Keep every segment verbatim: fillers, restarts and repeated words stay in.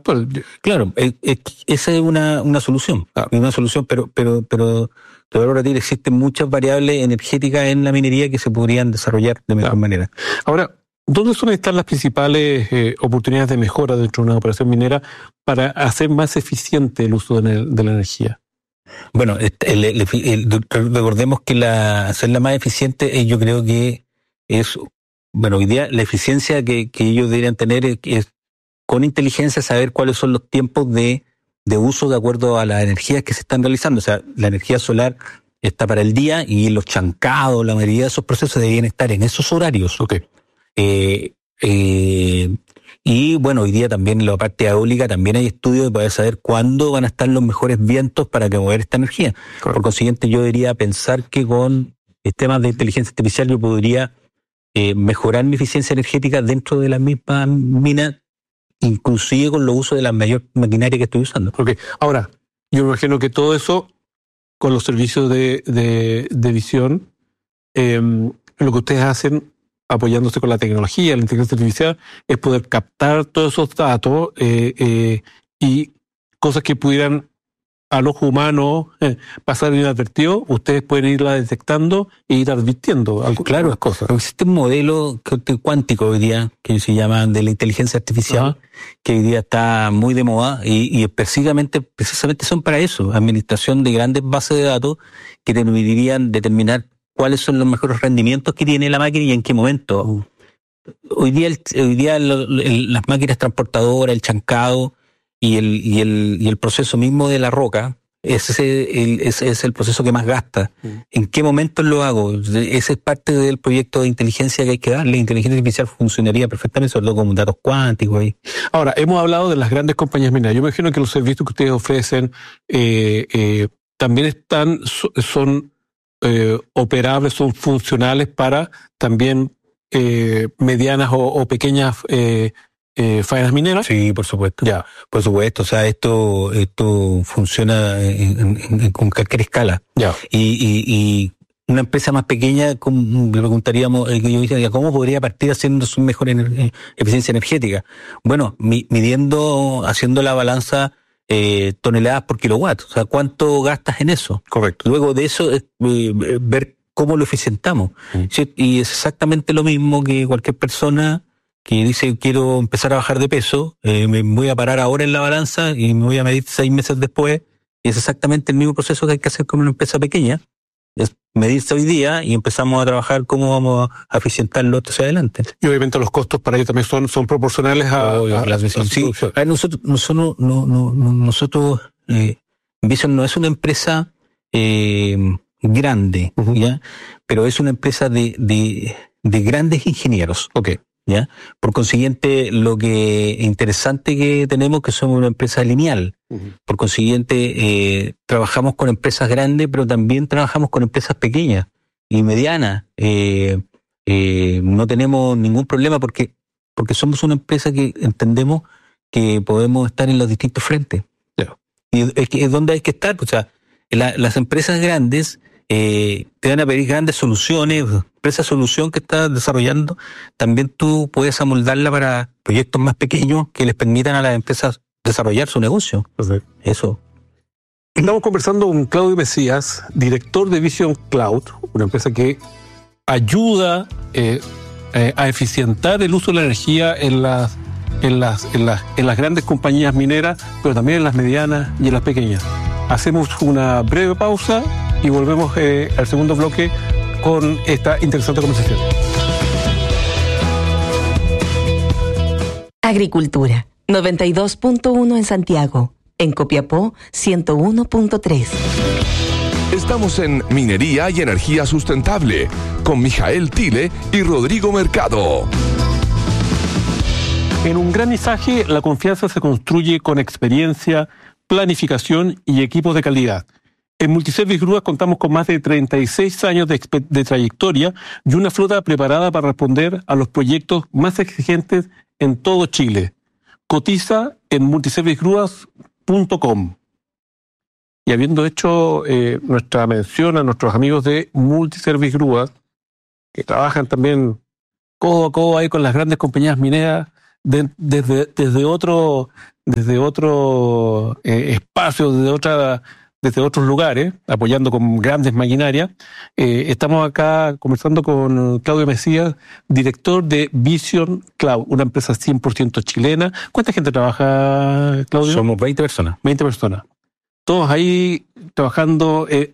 Pues, claro, es, es, esa es una, una solución, ah. una solución, pero, pero, pero te vuelvo a repetir, existen muchas variables energéticas en la minería que se podrían desarrollar de mejor ah. manera. Ahora, ¿dónde suelen estar las principales eh, oportunidades de mejora dentro de una operación minera para hacer más eficiente el uso de, de la energía? Bueno, el, el, el, el, recordemos que la hacerla más eficiente, yo creo que es, bueno, hoy día la eficiencia que, que ellos deberían tener es, es con inteligencia saber cuáles son los tiempos de, de uso de acuerdo a las energías que se están realizando. O sea, la energía solar está para el día y los chancados, la mayoría de esos procesos deberían estar en esos horarios. Okay. Eh, eh, y bueno, hoy día también en la parte eólica también hay estudios de poder saber cuándo van a estar los mejores vientos para que mover esta energía. Correcto. Por consiguiente, yo debería pensar que con sistemas de inteligencia artificial yo podría eh, mejorar mi eficiencia energética dentro de la misma mina, inclusive con los usos de la mayor maquinaria que estoy usando. Okay. Ahora, yo me imagino que todo eso, con los servicios de, de, de visión, eh, lo que ustedes hacen, apoyándose con la tecnología, la inteligencia artificial, es poder captar todos esos datos eh, eh, y cosas que pudieran al ojo humano eh, pasar inadvertido, ustedes pueden irla detectando e ir advirtiendo algo, claro, las cosas. Existe un modelo cuántico hoy día que se llama de la inteligencia artificial, uh-huh. que hoy día está muy de moda y, y precisamente, precisamente son para eso, administración de grandes bases de datos que te permitirían determinar cuáles son los mejores rendimientos que tiene la máquina y en qué momento. Uh. Hoy día, el, hoy día el, el, las máquinas transportadoras, el chancado y el, y el, y el proceso mismo de la roca, ese, el, ese es el proceso que más gasta. Uh. ¿En qué momento lo hago? Ese es parte del proyecto de inteligencia que hay que darle. La inteligencia artificial funcionaría perfectamente, sobre todo con datos cuánticos. Ahí. Ahora, hemos hablado de las grandes compañías mineras. Yo me imagino que los servicios que ustedes ofrecen eh, eh, también están, son Eh, operables, son funcionales para también eh, medianas o, o pequeñas eh, eh, faenas mineras. Sí, por supuesto. Ya, por supuesto. O sea, esto esto funciona en, en, en, con cualquier escala. Ya. Y, y, y una empresa más pequeña, le preguntaríamos, yo decía, ¿cómo podría partir haciendo su mejor ener- eficiencia energética? Bueno, mi, midiendo, haciendo la balanza Eh, toneladas por kilowatt, o sea, ¿cuánto gastas en eso? Correcto. Luego de eso, eh, ver cómo lo eficientamos. Mm. ¿Sí? Y es exactamente lo mismo que cualquier persona que dice, quiero empezar a bajar de peso, eh, me voy a parar ahora en la balanza y me voy a medir seis meses después, y es exactamente el mismo proceso que hay que hacer con una empresa pequeña, es medirse hoy día y empezamos a trabajar cómo vamos a eficientarlo hacia adelante. Y obviamente los costos para ellos también son, son proporcionales a, Obvio, a, a, a sí. A ver, nosotros, nosotros, no, no, no, nosotros eh, Vision no es una empresa eh, grande, uh-huh. ¿ya? Pero es una empresa de, de, de grandes ingenieros. Okay. ¿Ya? Por consiguiente, lo que interesante que tenemos que somos una empresa lineal. Uh-huh. Por consiguiente, eh, trabajamos con empresas grandes, pero también trabajamos con empresas pequeñas y medianas. Eh, eh, no tenemos ningún problema porque, porque somos una empresa que entendemos que podemos estar en los distintos frentes. Yeah. Y es, que es donde hay que estar. O sea, la, las empresas grandes eh, te van a pedir grandes soluciones. Empresa solución que estás desarrollando, también tú puedes amoldarla para proyectos más pequeños que les permitan a las empresas desarrollar su negocio. Perfecto. Eso. Estamos conversando con Claudio Mesías, director de Vision Cloud, una empresa que ayuda eh, eh, a eficientar el uso de la energía en las, en, las, en, las, en las grandes compañías mineras, pero también en las medianas y en las pequeñas. Hacemos una breve pausa y volvemos eh, al segundo bloque con esta interesante conversación. Agricultura, noventa y dos punto uno en Santiago. En Copiapó, ciento uno punto tres. Estamos en Minería y Energía Sustentable con Mijael Tile y Rodrigo Mercado. En un granizaje, la confianza se construye con experiencia, planificación y equipos de calidad. En Multiservice Grúas contamos con más de treinta y seis años de, exp- de trayectoria y una flota preparada para responder a los proyectos más exigentes en todo Chile. Cotiza en multiservice grúas punto com. Y habiendo hecho eh, nuestra mención a nuestros amigos de Multiservice Grúas, que trabajan también codo a codo ahí con las grandes compañías mineras, de, desde, desde, otro, desde otro eh, espacio, desde otra, desde otros lugares, apoyando con grandes maquinarias. Eh, estamos acá conversando con Claudio Mesías, director de Vision Cloud, una empresa cien por ciento chilena. ¿Cuánta gente trabaja, Claudio? Somos veinte personas. veinte personas. Todos ahí trabajando. Eh,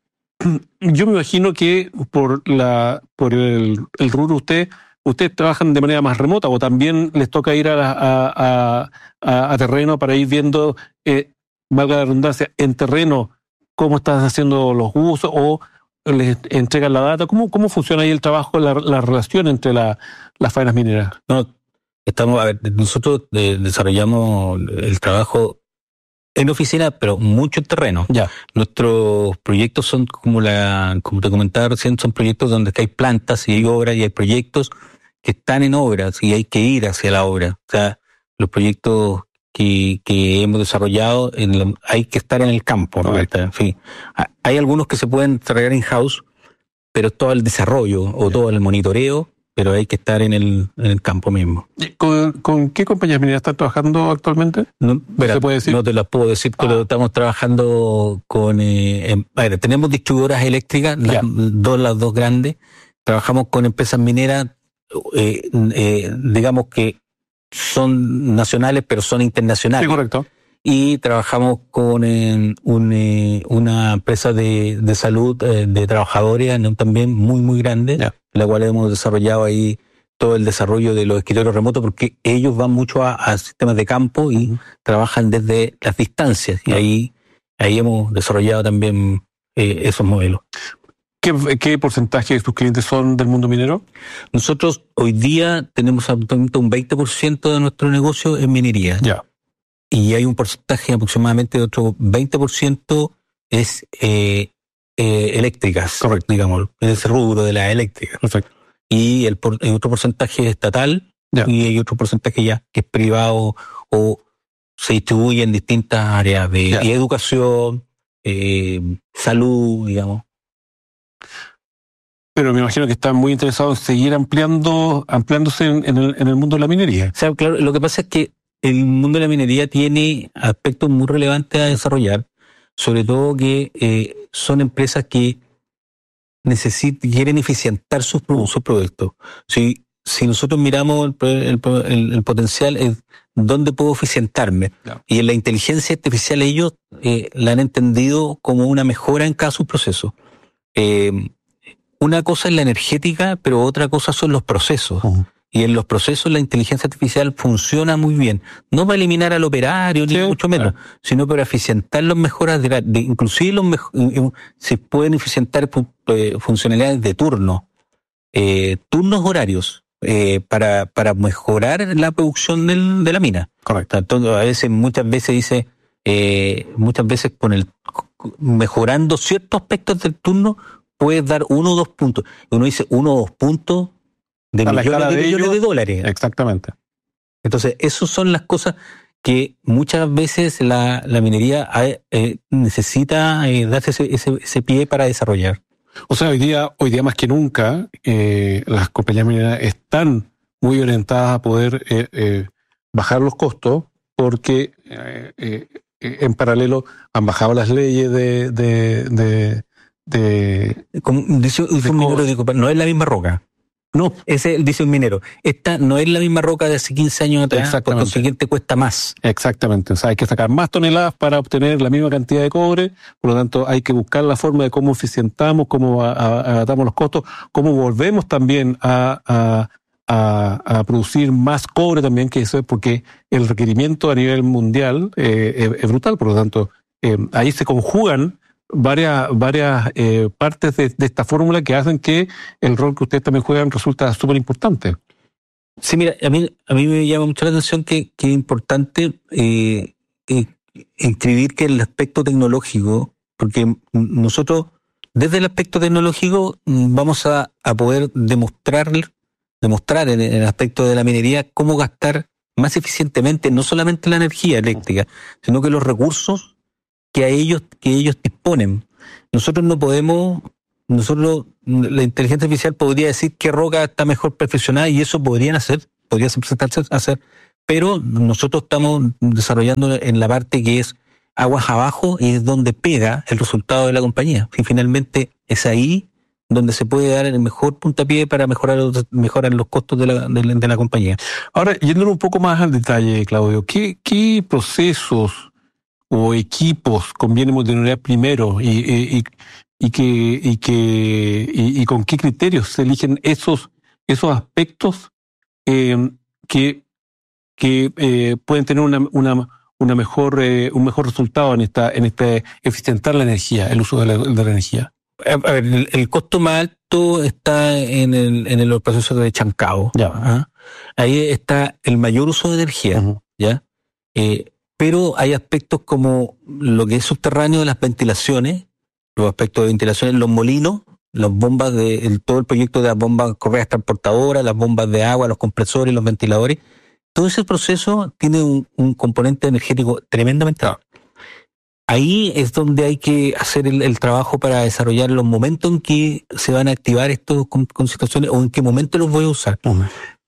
yo me imagino que por la por el, el rubro usted, ustedes trabajan de manera más remota o también les toca ir a, a, a, a, a terreno para ir viendo, eh, valga la redundancia, en terreno cómo están haciendo los usos o les entregan la data. ¿Cómo, cómo funciona ahí el trabajo, la, la relación entre la, las faenas mineras? No, estamos, a ver, nosotros eh, desarrollamos el trabajo en oficina, pero mucho en terreno. Ya. Nuestros proyectos son como la, como te comentaba recién, son proyectos donde hay plantas y hay obras y hay proyectos que están en obras y hay que ir hacia la obra. O sea, los proyectos que, que hemos desarrollado, en la, hay que estar en el campo, ¿no? En fin, hay algunos que se pueden desarrollar in-house, pero todo el desarrollo o yeah. todo el monitoreo, pero hay que estar en el, en el campo mismo. ¿Con, con qué compañías mineras están trabajando actualmente? No, verá, ¿se puede decir? No te las puedo decir, pero ah. estamos trabajando con... Eh, en, a ver, tenemos distribuidoras eléctricas, las, yeah. dos, las dos grandes. Trabajamos con empresas mineras, eh, eh, digamos que son nacionales, pero son internacionales. Sí, correcto. Y trabajamos con eh, un, eh, una empresa de, de salud eh, de trabajadores ¿no? también muy, muy grande, yeah. la cual hemos desarrollado ahí todo el desarrollo de los escritorios remotos, porque ellos van mucho a, a sistemas de campo y uh-huh. trabajan desde las distancias. Yeah. Y ahí, ahí hemos desarrollado también eh, esos modelos. ¿Qué, ¿Qué porcentaje de tus clientes son del mundo minero? Nosotros hoy día tenemos actualmente un veinte por ciento de nuestro negocio en minería. Ya. Yeah. Y hay un porcentaje aproximadamente de otro veinte por ciento es eh, eh, eléctricas, correcto, digamos, en ese rubro de las eléctricas. Perfecto. Y el, por, el otro porcentaje es estatal yeah. y hay otro porcentaje ya que es privado o se distribuye en distintas áreas de yeah. y educación, eh, salud, digamos. Pero me imagino que están muy interesados en seguir ampliando, ampliándose en, en, el, en el mundo de la minería. O sea, claro, lo que pasa es que el mundo de la minería tiene aspectos muy relevantes a desarrollar, sobre todo que eh, son empresas que necesitan, quieren eficientar sus, sus productos. Si, si nosotros miramos el, el, el, el potencial es dónde puedo eficientarme, no. y en la inteligencia artificial ellos eh, la han entendido como una mejora en cada su proceso. Eh, una cosa es la energética, pero otra cosa son los procesos. Uh-huh. Y en los procesos la inteligencia artificial funciona muy bien. No para eliminar al operario, sí, ni mucho menos, claro. sino para eficientar las mejoras, de, la, de inclusive los mejor, se pueden eficientar eh, funcionalidades de turno, eh, turnos horarios, eh, para, para mejorar la producción del, de la mina. Correcto. Entonces, a veces, muchas veces dice, eh, muchas veces con el mejorando ciertos aspectos del turno, puedes dar uno o dos puntos. Uno dice uno o dos puntos, de a millones, de, de, millones ellos, de dólares. Exactamente. Entonces, esas son las cosas que muchas veces la, la minería eh, necesita eh, darse ese, ese, ese pie para desarrollar. O sea, hoy día, hoy día más que nunca, eh, las compañías mineras están muy orientadas a poder eh, eh, bajar los costos, porque eh, eh, en paralelo han bajado las leyes de... de, de, de, Como dice, dice de un minero, digo, no es la misma roca. No, ese dice un minero. Esta no es la misma roca de hace quince años atrás, por consiguiente cuesta más. Exactamente, o sea, hay que sacar más toneladas para obtener la misma cantidad de cobre, por lo tanto hay que buscar la forma de cómo eficientamos, cómo adaptamos los costos, cómo volvemos también a, a, a, a producir más cobre también, que eso es porque el requerimiento a nivel mundial eh, es, es brutal, por lo tanto eh, ahí se conjugan varias varias eh, partes de, de esta fórmula que hacen que el rol que ustedes también juegan resulta súper importante. Sí, mira, a mí a mí me llama mucho la atención que, que es importante eh, eh, inscribir que el aspecto tecnológico, porque nosotros desde el aspecto tecnológico vamos a, a poder demostrar, demostrar en el aspecto de la minería cómo gastar más eficientemente no solamente la energía eléctrica, sino que los recursos que a ellos que ellos disponen. Nosotros no podemos, nosotros la inteligencia artificial podría decir qué roca está mejor perfeccionada y eso podrían hacer, podría presentarse a hacer, pero nosotros estamos desarrollando en la parte que es aguas abajo y es donde pega el resultado de la compañía. Y finalmente es ahí donde se puede dar el mejor puntapié para mejorar los, mejorar los costos de la, de, la, de la compañía. Ahora, yéndolo un poco más al detalle, Claudio, ¿qué, qué procesos o equipos conviene monitorear primero y, y, y, y, que, y, que, y, y con qué criterios se eligen esos, esos aspectos eh, que, que eh, pueden tener una, una, una mejor, eh, un mejor resultado en esta, en este eficientar la energía, el uso de la, de la energía? A ver, el, el costo más alto está en el, en el proceso de chancado. Ya. ¿Ah? Ahí está el mayor uso de energía, uh-huh. ¿ya? Eh, pero hay aspectos como lo que es subterráneo de las ventilaciones, los aspectos de ventilación, los molinos, las bombas de el, todo el proyecto de las bombas correas transportadoras, las bombas de agua, los compresores, los ventiladores. Todo ese proceso tiene un, un componente energético tremendamente alto. Ahí es donde hay que hacer el, el trabajo para desarrollar los momentos en que se van a activar estos con, con situaciones o en qué momento los voy a usar. Uh-huh.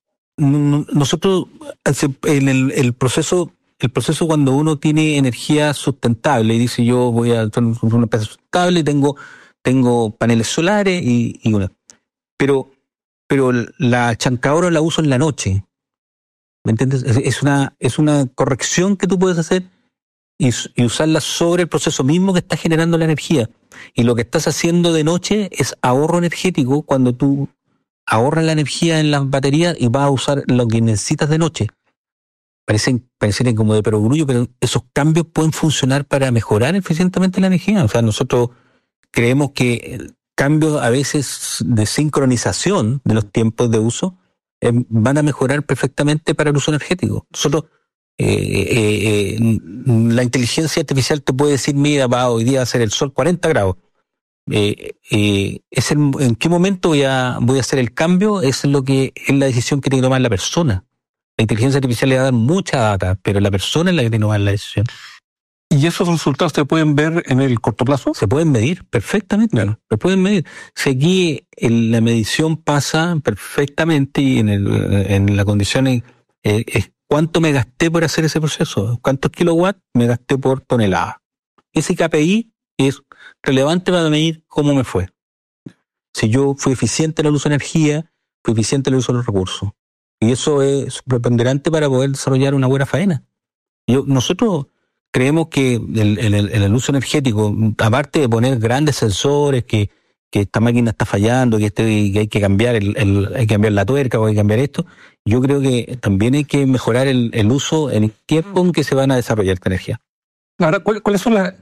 Nosotros, en el, el proceso, el proceso cuando uno tiene energía sustentable y dice yo voy a hacer una empresa sustentable, tengo, tengo paneles solares y, y una, pero, pero la chancadora la uso en la noche. ¿Me entiendes? Es, es una, es una corrección que tú puedes hacer y, y usarla sobre el proceso mismo que está generando la energía. Y lo que estás haciendo de noche es ahorro energético cuando tú ahorras la energía en las baterías y vas a usar lo que necesitas de noche. Parecen, parecen como de perogrullo, pero esos cambios pueden funcionar para mejorar eficientemente la energía. O sea, nosotros creemos que cambios a veces de sincronización de los tiempos de uso eh, van a mejorar perfectamente para el uso energético. Nosotros Eh, eh, eh, la inteligencia artificial te puede decir, mira, va, hoy día va a ser el sol cuarenta grados. Eh, eh, es el, ¿en qué momento voy a, voy a hacer el cambio? Es lo que es la decisión que tiene que tomar la persona. La inteligencia artificial le va a dar mucha data, pero la persona es la que tiene que tomar la decisión. ¿Y esos resultados se pueden ver en el corto plazo? Se pueden medir perfectamente. Claro. Se pueden medir. Si aquí en la medición pasa perfectamente y en, el, en la condición eh, es ¿cuánto me gasté por hacer ese proceso? ¿Cuántos kilowatts me gasté por tonelada? Ese K P I es relevante para medir cómo me fue. Si yo fui eficiente en el uso de energía, fui eficiente en el uso de los recursos. Y eso es preponderante para poder desarrollar una buena faena. Yo, nosotros creemos que el, el, el, el uso energético, aparte de poner grandes sensores, que, que esta máquina está fallando, que, este, que hay que cambiar el, el, hay que cambiar la tuerca o hay que cambiar esto, yo creo que también hay que mejorar el, el uso en el tiempo en que se van a desarrollar esta energía. Ahora, ¿cuáles son las...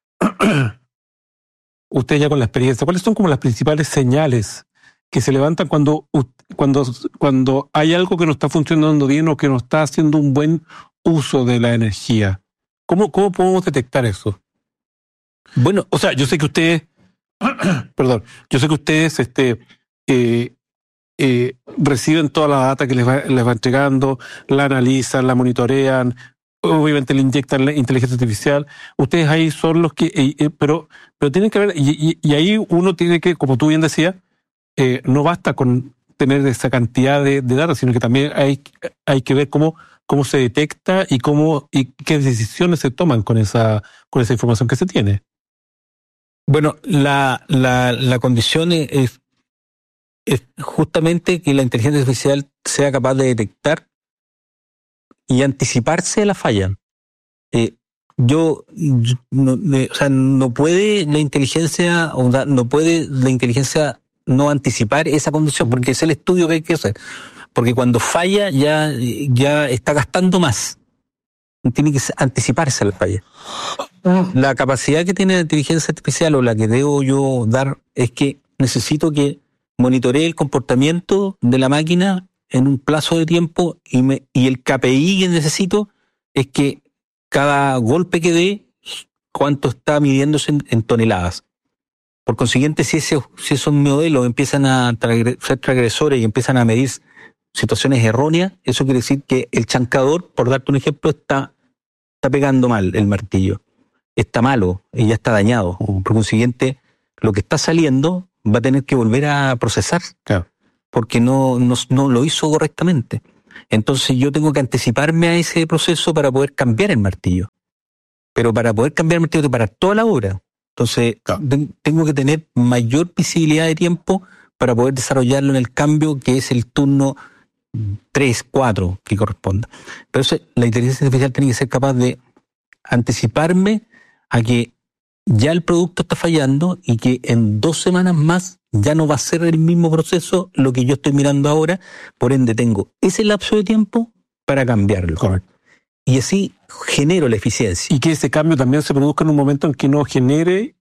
Usted ya con la experiencia, ¿cuáles son como las principales señales que se levantan cuando, cuando, cuando hay algo que no está funcionando bien o que no está haciendo un buen uso de la energía? ¿Cómo, cómo podemos detectar eso? Bueno, o sea, yo sé que ustedes... perdón, yo sé que ustedes este, eh, eh, reciben toda la data que les va, les va entregando, la analizan, la monitorean, obviamente le inyectan la inteligencia artificial. Ustedes ahí son los que... Eh, eh, pero, pero tienen que ver... Y, y, y ahí uno tiene que, como tú bien decías, eh, no basta con tener esa cantidad de, de datos, sino que también hay, hay que ver cómo, cómo se detecta y cómo y qué decisiones se toman con esa, con esa información que se tiene. Bueno, la, la, la condición es, es justamente que la inteligencia artificial sea capaz de detectar y anticiparse de la falla. Eh, yo, yo no, de, o sea, no puede la inteligencia, o sea, no puede la inteligencia no anticipar esa condición, porque es el estudio que hay que hacer. Porque cuando falla ya, ya está gastando más. Tiene que anticiparse a la falla. La capacidad que tiene la inteligencia artificial o la que debo yo dar es que necesito que monitoree el comportamiento de la máquina en un plazo de tiempo y, me, y el K P I que necesito es que cada golpe que dé, cuánto está midiéndose en, en toneladas. Por consiguiente, si, ese, si esos modelos empiezan a tragre, ser transgresores y empiezan a medir situaciones erróneas, eso quiere decir que el chancador, por darte un ejemplo, está, está pegando mal el martillo. Está malo y ya está dañado. Por consiguiente, lo que está saliendo va a tener que volver a procesar. Claro. Porque no, no, no lo hizo correctamente. Entonces yo tengo que anticiparme a ese proceso para poder cambiar el martillo. Pero para poder cambiar el martillo tengo que parar toda la obra. Entonces claro. ten, tengo que tener mayor visibilidad de tiempo para poder desarrollarlo en el cambio, que es el turno tres, cuatro que corresponda. Pero eso, la inteligencia artificial tiene que ser capaz de anticiparme a que ya el producto está fallando y que en dos semanas más ya no va a ser el mismo proceso lo que yo estoy mirando ahora, por ende tengo ese lapso de tiempo para cambiarlo. Correcto. Y así genero la eficiencia. Y que ese cambio también se produzca en un momento en que no genere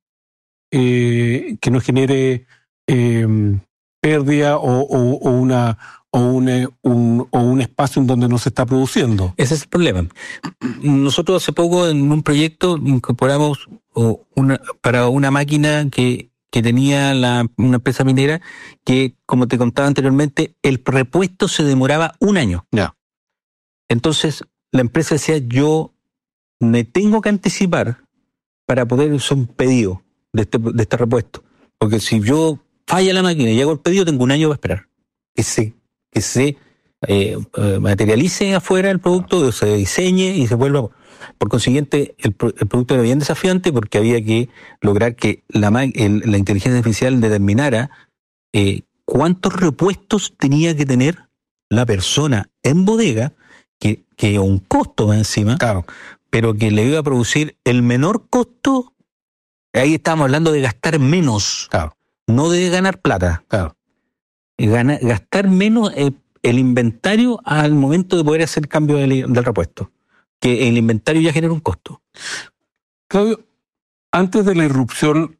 eh, que no genere eh, pérdida o, o, o una o un, un, o un espacio en donde no se está produciendo. Ese es el problema. Nosotros hace poco en un proyecto incorporamos una, para una máquina que, que tenía la, una empresa minera que, como te contaba anteriormente, el repuesto se demoraba un año. Yeah. Entonces, la empresa decía, yo me tengo que anticipar para poder hacer un pedido de este, de este repuesto. Porque si yo falla la máquina y hago el pedido, tengo un año para esperar. Que se que se eh, materialice afuera el producto, se diseñe y se vuelva. Por consiguiente, el, el producto era bien desafiante porque había que lograr que la, el, la inteligencia artificial determinara eh, cuántos repuestos tenía que tener la persona en bodega, que, que un costo va encima, claro. pero que le iba a producir el menor costo. Ahí estábamos hablando de gastar menos, claro. no de ganar plata. Claro. Ganar, gastar menos el, el inventario al momento de poder hacer el cambio del, del repuesto. Que el inventario ya genera un costo. Claudio, antes de la irrupción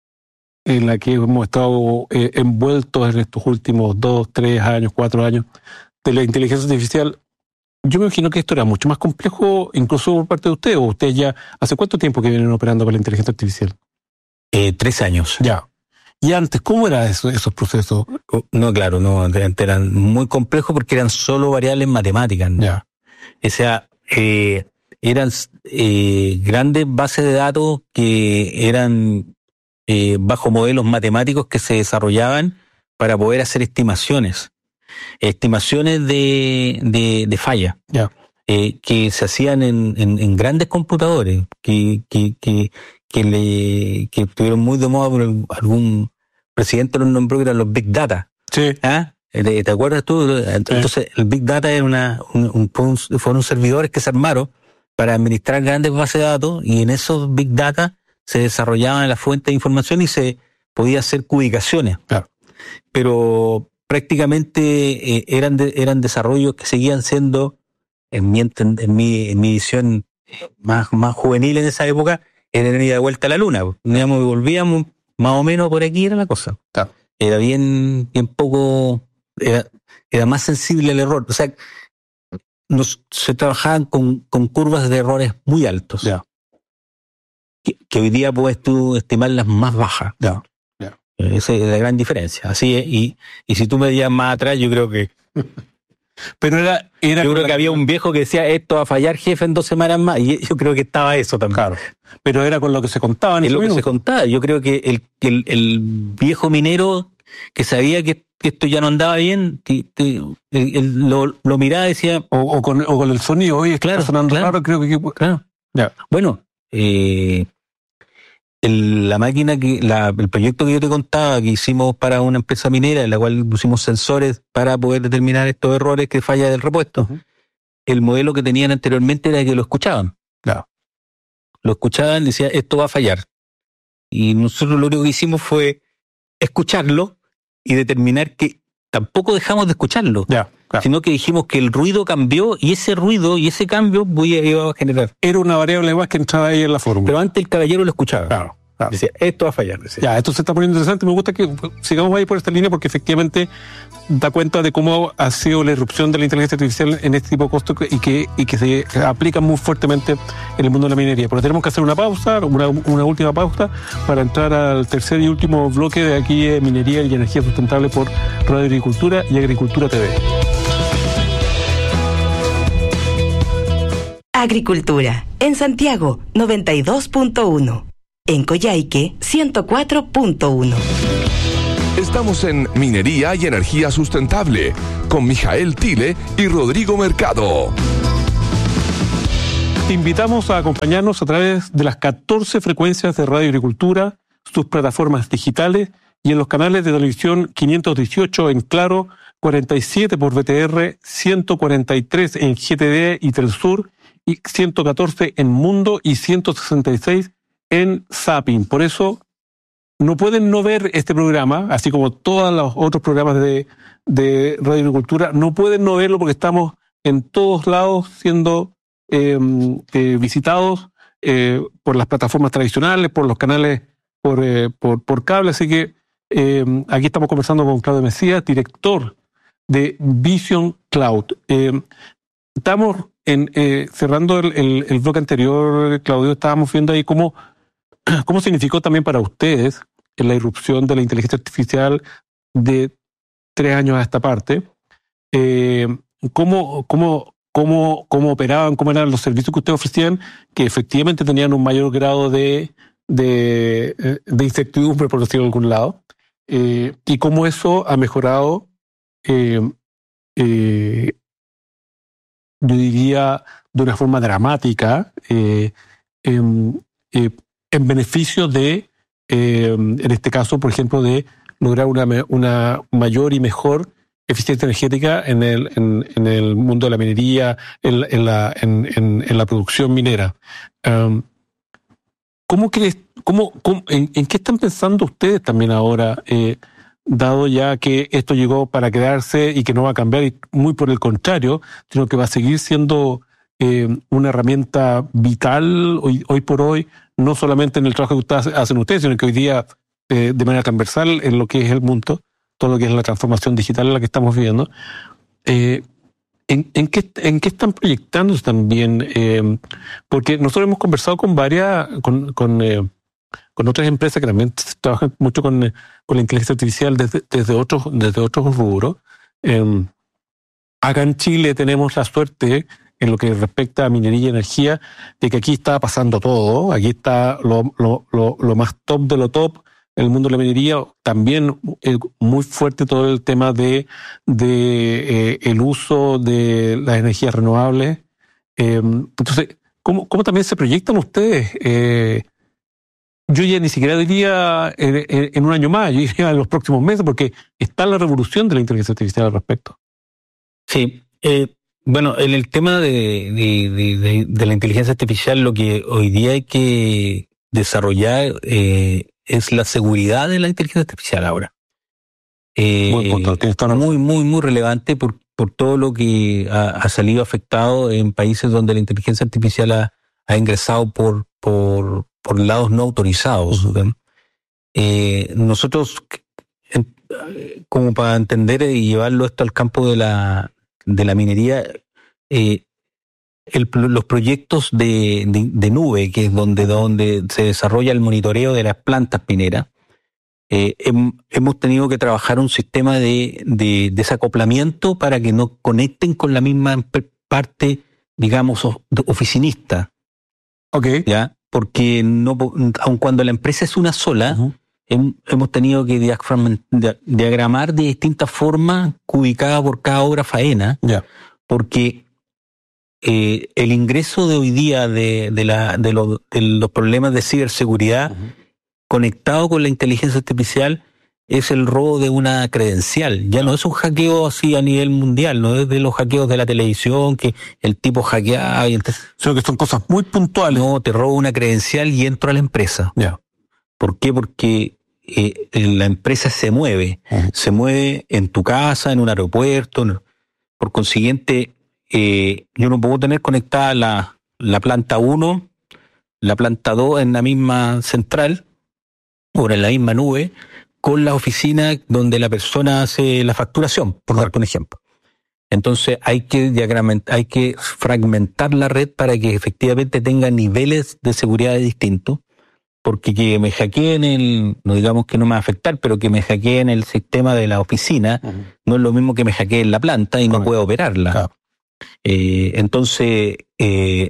en la que hemos estado eh, envueltos en estos últimos dos, tres años, cuatro años de la inteligencia artificial, yo me imagino que esto era mucho más complejo, incluso por parte de usted, o usted ya, ¿hace cuánto tiempo que vienen operando con la inteligencia artificial? Eh, tres años. Ya. ¿Y antes cómo eran eso, esos procesos? No, claro, no, eran muy complejos porque eran solo variables matemáticas, ¿no? Ya. O sea, eh, eran eh, grandes bases de datos que eran eh, bajo modelos matemáticos que se desarrollaban para poder hacer estimaciones. Estimaciones de, de, de falla. Ya. Eh, que se hacían en, en, en grandes computadores, que, que, que, que, le, que estuvieron muy de moda por el, algún presidente los nombró que eran los Big Data. Sí. ¿Ah? ¿Te, ¿Te acuerdas tú? Entonces, sí. El Big Data era una, un, un, fueron servidores que se armaron para administrar grandes bases de datos, y en esos Big Data se desarrollaban las fuentes de información y se podía hacer cubicaciones. Claro. Pero prácticamente eh, eran, de, eran desarrollos que seguían siendo, en mi, en mi, en mi visión más, más juvenil en esa época, era ir de vuelta a la luna. Digamos, volvíamos más o menos por aquí, era la cosa. Claro. Era bien, bien poco, era, era más sensible al error. O sea, nos, se trabajaban con, con curvas de errores muy altos. Yeah. Que, que hoy día puedes tú estimarlas más bajas. Yeah. Yeah. Esa es la gran diferencia. Así es, y, y si tú me digas más atrás, yo creo que... Pero era, era yo creo que había un viejo que decía, esto va a fallar, jefe, en dos semanas más, y yo creo que estaba eso también. Claro. Pero era con lo que se contaba en es ese lo minuto. que se contaba. Yo creo que el, el, el viejo minero que sabía que, que esto ya no andaba bien, que, que, el, el, lo, lo miraba y decía... O, o, con, o con el sonido, oye, claro, está sonando claro, raro, creo que... Claro. Yeah. Bueno, eh, el, la máquina, que la, el proyecto que yo te contaba, que hicimos para una empresa minera, en la cual pusimos sensores para poder determinar estos errores que falla del repuesto, uh-huh. El modelo que tenían anteriormente era que lo escuchaban. Claro. Lo escuchaban y decían, esto va a fallar. Y nosotros lo único que hicimos fue escucharlo y determinar que tampoco dejamos de escucharlo, yeah, claro. Sino que dijimos que el ruido cambió, y ese ruido y ese cambio voy a, iba a generar. Era una variable más que entraba ahí en la fórmula. Pero antes el caballero lo escuchaba. Claro. Claro. Decía, esto va a fallar. Decía. Ya, esto se está poniendo interesante. Me gusta que sigamos ahí por esta línea porque efectivamente da cuenta de cómo ha sido la irrupción de la inteligencia artificial en este tipo de costos y que, y que se aplica muy fuertemente en el mundo de la minería. Pero tenemos que hacer una pausa, una, una última pausa para entrar al tercer y último bloque de aquí de Minería y Energía Sustentable por Radio Agricultura y Agricultura T V. Agricultura, en Santiago, noventa y dos punto uno. En Coyhaique, ciento cuatro punto uno. Estamos en Minería y Energía Sustentable con Mijael Tile y Rodrigo Mercado. Te invitamos a acompañarnos a través de las catorce frecuencias de Radio Agricultura, sus plataformas digitales y en los canales de televisión quinientos dieciocho en Claro, cuarenta y siete por B T R, ciento cuarenta y tres en G T D y Telesur y ciento catorce en Mundo y ciento sesenta y seis en Zapping. Por eso no pueden no ver este programa, así como todos los otros programas de, de Radio Agricultura, no pueden no verlo porque estamos en todos lados siendo eh, eh, visitados eh, por las plataformas tradicionales, por los canales, por, eh, por, por cable. Así que eh, aquí estamos conversando con Claudio Mesías, director de Vision Cloud. Eh, estamos en, eh, cerrando el, el, el bloque anterior, Claudio, estábamos viendo ahí cómo ¿Cómo significó también para ustedes la irrupción de la inteligencia artificial de tres años a esta parte? Eh, ¿cómo, cómo, cómo, ¿Cómo operaban? ¿Cómo eran los servicios que ustedes ofrecían? Que efectivamente tenían un mayor grado de, de, de incertidumbre, por decirlo de algún lado. Eh, y cómo eso ha mejorado, eh, eh, yo diría, de una forma dramática, eh, eh, eh, en beneficio de, eh, en este caso, por ejemplo, de lograr una, una mayor y mejor eficiencia energética en el, en, en el mundo de la minería, en, en, la, en, en, en la producción minera. Um, ¿Cómo crees, cómo, cómo, en, en qué están pensando ustedes también ahora, eh, dado ya que esto llegó para quedarse y que no va a cambiar, y muy por el contrario, sino que va a seguir siendo eh, una herramienta vital hoy, hoy por hoy, no solamente en el trabajo que ustedes hacen ustedes, sino que hoy día eh, de manera transversal en lo que es el mundo, todo lo que es la transformación digital en la que estamos viviendo. Eh, ¿en, en, qué, ¿En qué están proyectándose también? Eh, porque nosotros hemos conversado con varias, con, con, eh, con otras empresas que también trabajan mucho con, con la inteligencia artificial desde, desde, otros, desde otros rubros. Eh, acá en Chile tenemos la suerte, en lo que respecta a minería y energía, de que aquí está pasando todo. Aquí está lo, lo, lo, lo más top de lo top en el mundo de la minería. También eh, muy fuerte todo el tema de, de eh, el uso de las energías renovables. Eh, entonces, ¿cómo, ¿cómo también se proyectan ustedes? Eh, yo ya ni siquiera diría en, en un año más, yo diría en los próximos meses, porque está la revolución de la inteligencia artificial al respecto. Sí, eh, bueno, en el tema de, de, de, de, de la inteligencia artificial, lo que hoy día hay que desarrollar eh, es la seguridad de la inteligencia artificial ahora. Eh, muy, punto, muy, muy, muy relevante por, por todo lo que ha, ha salido afectado en países donde la inteligencia artificial ha, ha ingresado por, por, por lados no autorizados. Uh-huh. Eh, nosotros, como para entender y llevarlo esto al campo de la de la minería, eh, el, los proyectos de, de, de nube, que es donde, donde se desarrolla el monitoreo de las plantas mineras, eh, hem, hemos tenido que trabajar un sistema de, de desacoplamiento para que no conecten con la misma parte, digamos, oficinista. Okay. ¿Ya? Porque no, aun cuando la empresa es una sola, uh-huh. hemos tenido que diagramar de distintas formas, ubicada por cada obra faena, yeah. porque eh, el ingreso de hoy día de, de, la, de, lo, de los problemas de ciberseguridad uh-huh. conectado con la inteligencia artificial es el robo de una credencial. Ya no es un hackeo así a nivel mundial, no es de los hackeos de la televisión que el tipo hackea, y entonces, sino que son cosas muy puntuales. No, te robo una credencial y entro a la empresa. Yeah. ¿Por qué? Porque eh, la empresa se mueve, uh-huh. se mueve en tu casa, en un aeropuerto. No. Por consiguiente, eh, yo no puedo tener conectada la, la planta uno, la planta dos en la misma central o en la misma nube con la oficina donde la persona hace la facturación, por uh-huh. darte un ejemplo. Entonces hay que diagramentar, hay que fragmentar la red para que efectivamente tenga niveles de seguridad distintos. Porque que me hackeen el, no digamos que no me va a afectar, pero que me hackeen el sistema de la oficina, uh-huh. no es lo mismo que me hackeen la planta y no puedo operarla. Claro. Eh, entonces, eh,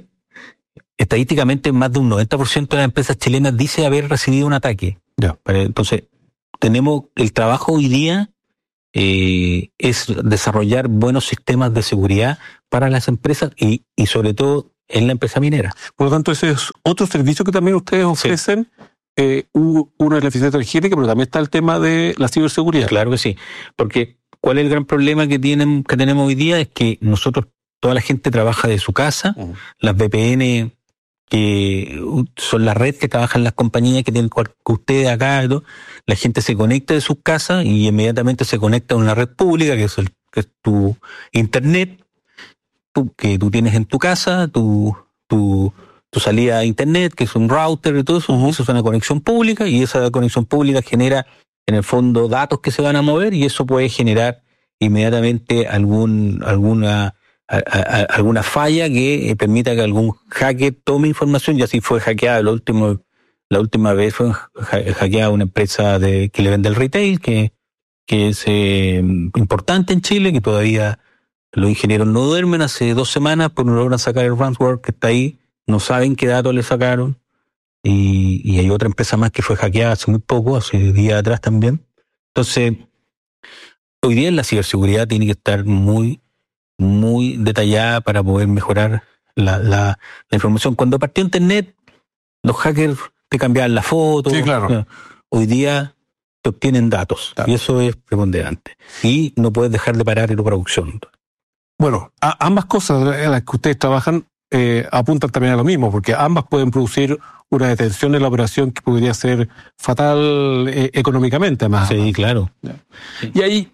estadísticamente más de un noventa por ciento de las empresas chilenas dice haber recibido un ataque. Yeah. Entonces, tenemos el trabajo hoy día eh, es desarrollar buenos sistemas de seguridad para las empresas y, y sobre todo en la empresa minera. Por lo tanto, ese es otro servicio que también ustedes ofrecen. Sí. Eh, uno es la eficiencia energética, pero también está el tema de la ciberseguridad. Claro que sí, porque ¿cuál es el gran problema que tienen que tenemos hoy día? Es que nosotros, toda la gente trabaja de su casa, uh-huh. Las V P N, que son la red que trabajan las compañías que tienen que ustedes acá, ¿no? La gente se conecta de sus casas y inmediatamente se conecta a una red pública, que es, el, que es tu internet, tu, que tú tienes en tu casa, tu, tu, tu salida a internet, que es un router y todo eso. Uh-huh. Eso es una conexión pública y esa conexión pública genera, en el fondo, datos que se van a mover y eso puede generar inmediatamente algún alguna A, a, alguna falla que eh, permita que algún hacker tome información, y así fue hackeada la última, la última vez fue ha, hackeada una empresa de, que le vende el retail, que, que es eh, importante en Chile, que todavía los ingenieros no duermen. Hace dos semanas por no logran sacar el ransomware que está ahí, no saben qué datos le sacaron, y, y hay otra empresa más que fue hackeada hace muy poco, hace días atrás también. Entonces, hoy día la ciberseguridad tiene que estar muy muy detallada para poder mejorar la, la, la información. Cuando partió Internet, los hackers te cambiaban la foto. Sí, claro. Hoy día te obtienen datos, claro. Y eso es preponderante. Y no puedes dejar de parar la producción. Bueno, a, ambas cosas en las que ustedes trabajan eh, apuntan también a lo mismo, porque ambas pueden producir una detención de la operación que podría ser fatal eh, económicamente, además. Sí, claro. Sí. Y ahí,